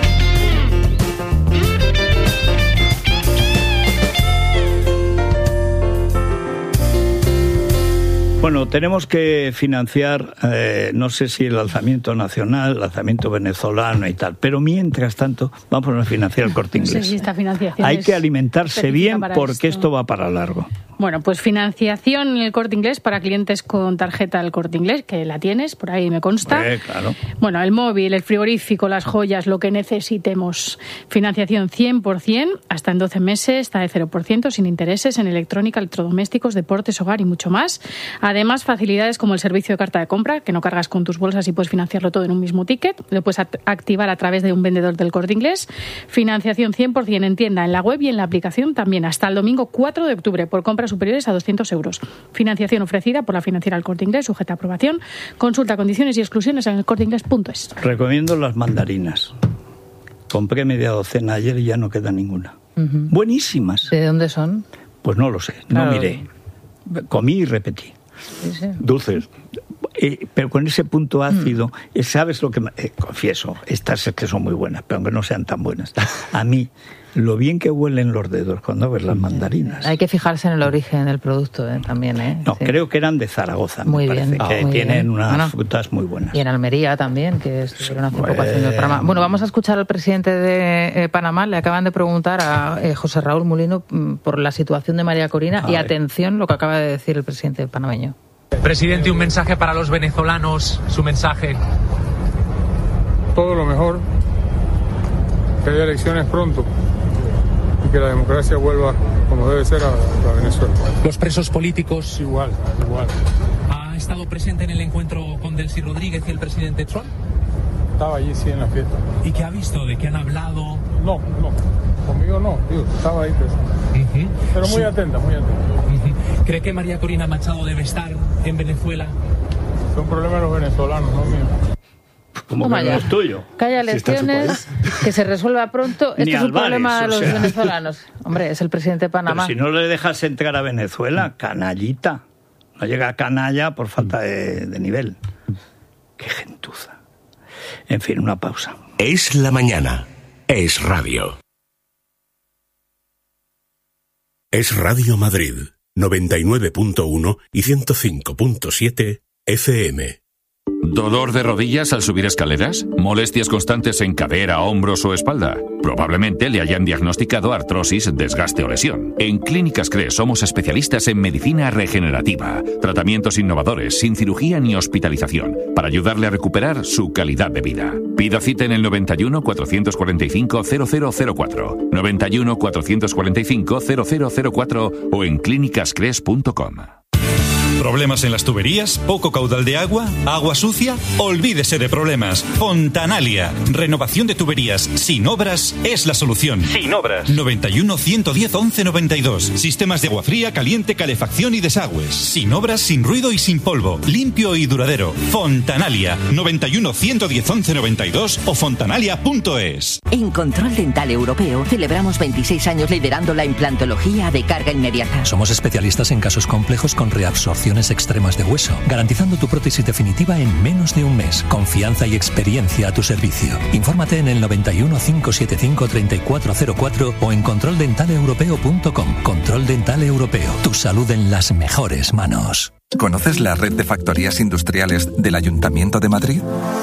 Bueno, tenemos que financiar, eh, no sé si el alzamiento nacional, el alzamiento venezolano y tal, pero mientras tanto vamos a financiar el Corte Inglés. No sé si esta financiación Hay es que alimentarse bien porque esto. esto va para largo. Bueno, pues financiación en el Corte Inglés para clientes con tarjeta del Corte Inglés, que la tienes, por ahí me consta. Eh, claro. Bueno, el móvil, el frigorífico, las joyas, lo que necesitemos. Financiación cien por ciento, hasta en doce meses, está de cero por ciento, sin intereses, en electrónica, electrodomésticos, deportes, hogar y mucho más. Además, facilidades como el servicio de carta de compra, que no cargas con tus bolsas y puedes financiarlo todo en un mismo ticket. Lo puedes activar a través de un vendedor del Corte Inglés. Financiación cien por ciento en tienda, en la web y en la aplicación también, hasta el domingo cuatro de octubre, por compras superiores a doscientos euros. Financiación ofrecida por la financiera El Corte Inglés, sujeta a aprobación. Consulta condiciones y exclusiones en el corte inglés punto es. Recomiendo las mandarinas. Compré media docena ayer y ya no queda ninguna. Uh-huh. Buenísimas. ¿De dónde son? Pues no lo sé, no claro. miré. Comí y repetí. Sí, sí. Dulces. Eh, pero con ese punto ácido, mm. ¿sabes lo que...? Eh, confieso, estas es que son muy buenas, pero aunque no sean tan buenas. A mí, lo bien que huelen los dedos cuando ves las mandarinas. Hay que fijarse en el origen del producto eh, también, ¿eh? No, sí. creo que eran de Zaragoza, muy me bien, parece, que muy tienen bien. unas bueno, frutas muy buenas. Y en Almería también, que estuvieron hace poco haciendo el programa. Bueno, vamos a escuchar al presidente de eh, Panamá. Le acaban de preguntar a eh, José Raúl Mulino mm, por la situación de María Corina. A y ver. Atención lo que acaba de decir el presidente panameño. Presidente, un mensaje para los venezolanos, su mensaje. Todo lo mejor, que haya elecciones pronto y que la democracia vuelva como debe ser a, a Venezuela. Los presos políticos. Igual, igual. ¿Ha estado presente en el encuentro con Delcy Rodríguez y el presidente Trump? Estaba allí, sí, en la fiesta. ¿Y qué ha visto? ¿De qué han hablado? No, no, conmigo no, digo, estaba ahí presente. Uh-huh. Pero muy sí. atenta, muy atenta. Uh-huh. ¿Cree que María Corina Machado debe estar en Venezuela? Es un problema de los venezolanos, no mío. Como que no es tuyo. Que haya elecciones, si que se resuelva pronto. Esto es un Alvarez, problema de los sea. venezolanos. Hombre, es el presidente de Panamá. Pero si no le dejas entrar a Venezuela, canallita. No llega a canalla por falta de, de nivel. Qué gentuza. En fin, una pausa. Es la mañana. Es radio. Es Radio Madrid, noventa y nueve punto uno y ciento cinco punto siete F M. ¿Dolor de rodillas al subir escaleras? ¿Molestias constantes en cadera, hombros o espalda? Probablemente le hayan diagnosticado artrosis, desgaste o lesión. En Clínicas CRES somos especialistas en medicina regenerativa, tratamientos innovadores, sin cirugía ni hospitalización, para ayudarle a recuperar su calidad de vida. Pida cita en el noventa y uno, cuatrocientos cuarenta y cinco, cero cero cero cuatro, noventa y uno, cuatrocientos cuarenta y cinco, cero cero cero cuatro o en clínicas cres punto com. ¿Problemas en las tuberías? ¿Poco caudal de agua? ¿Agua sucia? Olvídese de problemas. Fontanalia. Renovación de tuberías sin obras es la solución. Sin obras. noventa y uno, ciento diez, once noventa y dos. Sistemas de agua fría, caliente, calefacción y desagües. Sin obras, sin ruido y sin polvo. Limpio y duradero. Fontanalia. noventa y uno, ciento diez, once noventa y dos o fontanalia punto es. En Control Dental Europeo celebramos veintiséis años liderando la implantología de carga inmediata. Somos especialistas en casos complejos con reabsorción extremas de hueso, garantizando tu prótesis definitiva en menos de un mes. Confianza y experiencia a tu servicio. Infórmate en el noventa y uno, cinco setenta y cinco, treinta y cuatro cero cuatro o en control dental europeo punto com. Control Dental Europeo. Tu salud en las mejores manos. ¿Conoces la red de factorías industriales del Ayuntamiento de Madrid?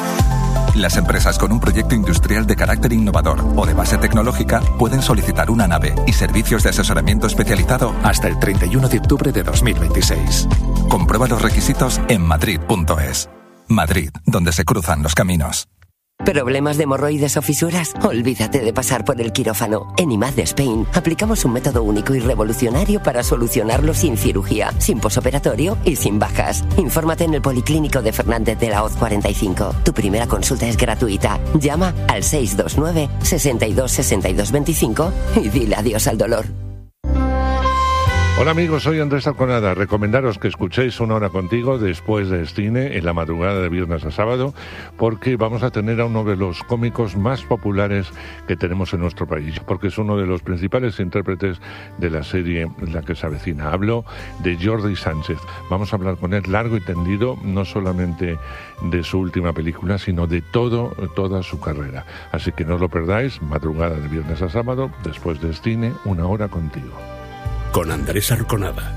Las empresas con un proyecto industrial de carácter innovador o de base tecnológica pueden solicitar una nave y servicios de asesoramiento especializado hasta el treinta y uno de octubre de dos mil veintiséis. Comprueba los requisitos en madrid punto es. Madrid, donde se cruzan los caminos. ¿Problemas de hemorroides o fisuras? Olvídate de pasar por el quirófano. En I M A D Spain aplicamos un método único y revolucionario para solucionarlo sin cirugía, sin posoperatorio y sin bajas. Infórmate en el Policlínico de Fernández de la Hoz cuarenta y cinco. Tu primera consulta es gratuita. Llama al seis dos nueve, sesenta y dos, sesenta y dos veinticinco y dile adiós al dolor. Hola amigos, soy Andrés Arconada. Recomendaros que escuchéis Una Hora Contigo después de cine en la madrugada de viernes a sábado, porque vamos a tener a uno de los cómicos más populares que tenemos en nuestro país, porque es uno de los principales intérpretes de la serie La que se avecina. Hablo de Jordi Sánchez. Vamos a hablar con él largo y tendido, no solamente de su última película, sino de todo, toda su carrera. Así que no os lo perdáis, madrugada de viernes a sábado, después de cine, Una Hora Contigo. Con Andrés Arconada.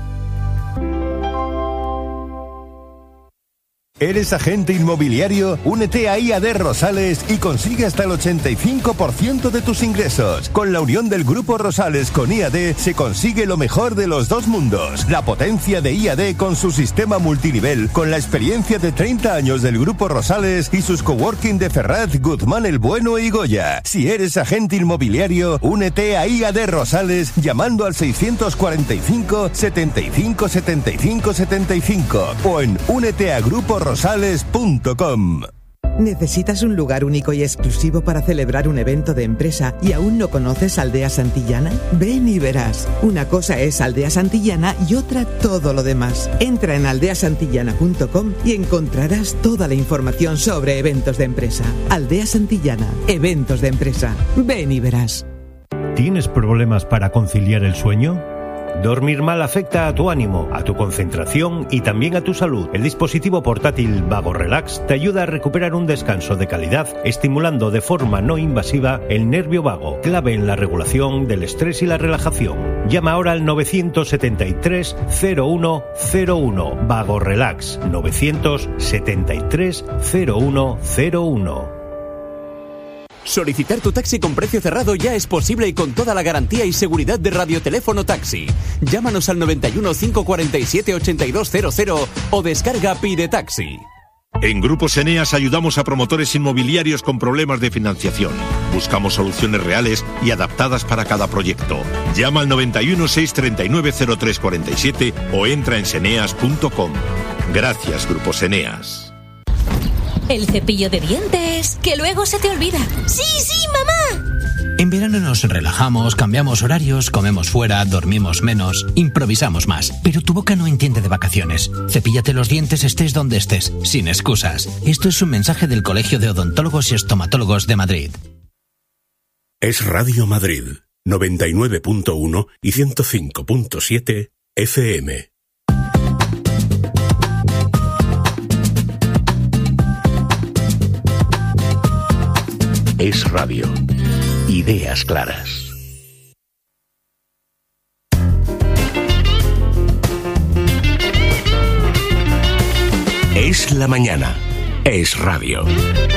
¿Eres agente inmobiliario? Únete a I A D Rosales y consigue hasta el ochenta y cinco por ciento de tus ingresos. Con la unión del Grupo Rosales con I A D se consigue lo mejor de los dos mundos. La potencia de I A D con su sistema multinivel, con la experiencia de treinta años del Grupo Rosales y sus coworking de Ferraz, Guzmán el Bueno y Goya. Si eres agente inmobiliario, únete a I A D Rosales llamando al seiscientos cuarenta y cinco, setenta y cinco, setenta y cinco, setenta y cinco o en únete a grupo rosales punto com. ¿Necesitas un lugar único y exclusivo para celebrar un evento de empresa y aún no conoces Aldea Santillana? Ven y verás. Una cosa es Aldea Santillana y otra todo lo demás. Entra en aldea santillana punto com y encontrarás toda la información sobre eventos de empresa. Aldea Santillana, eventos de empresa. Ven y verás. ¿Tienes problemas para conciliar el sueño? Dormir mal afecta a tu ánimo, a tu concentración y también a tu salud. El dispositivo portátil Vago Relax te ayuda a recuperar un descanso de calidad, estimulando de forma no invasiva el nervio vago, clave en la regulación del estrés y la relajación. Llama ahora al novecientos setenta y tres, cero uno cero uno. Vago Relax, novecientos setenta y tres, cero uno cero uno. Solicitar tu taxi con precio cerrado ya es posible y con toda la garantía y seguridad de Radioteléfono Taxi. Llámanos al noventa y uno, cinco cuarenta y siete, ochenta y dos cero cero o descarga Pide Taxi. En Grupos Eneas ayudamos a promotores inmobiliarios con problemas de financiación. Buscamos soluciones reales y adaptadas para cada proyecto. Llama al noventa y uno, seiscientos treinta y nueve, cero tres cuarenta y siete o entra en seneas punto com. Gracias, Grupos Eneas. El cepillo de dientes, que luego se te olvida. ¡Sí, sí, mamá! En verano nos relajamos, cambiamos horarios, comemos fuera, dormimos menos, improvisamos más. Pero tu boca no entiende de vacaciones. Cepíllate los dientes estés donde estés, sin excusas. Esto es un mensaje del Colegio de Odontólogos y Estomatólogos de Madrid. Es Radio Madrid, noventa y nueve punto uno y ciento cinco punto siete F M. Es radio. Ideas claras. Es la mañana. Es radio.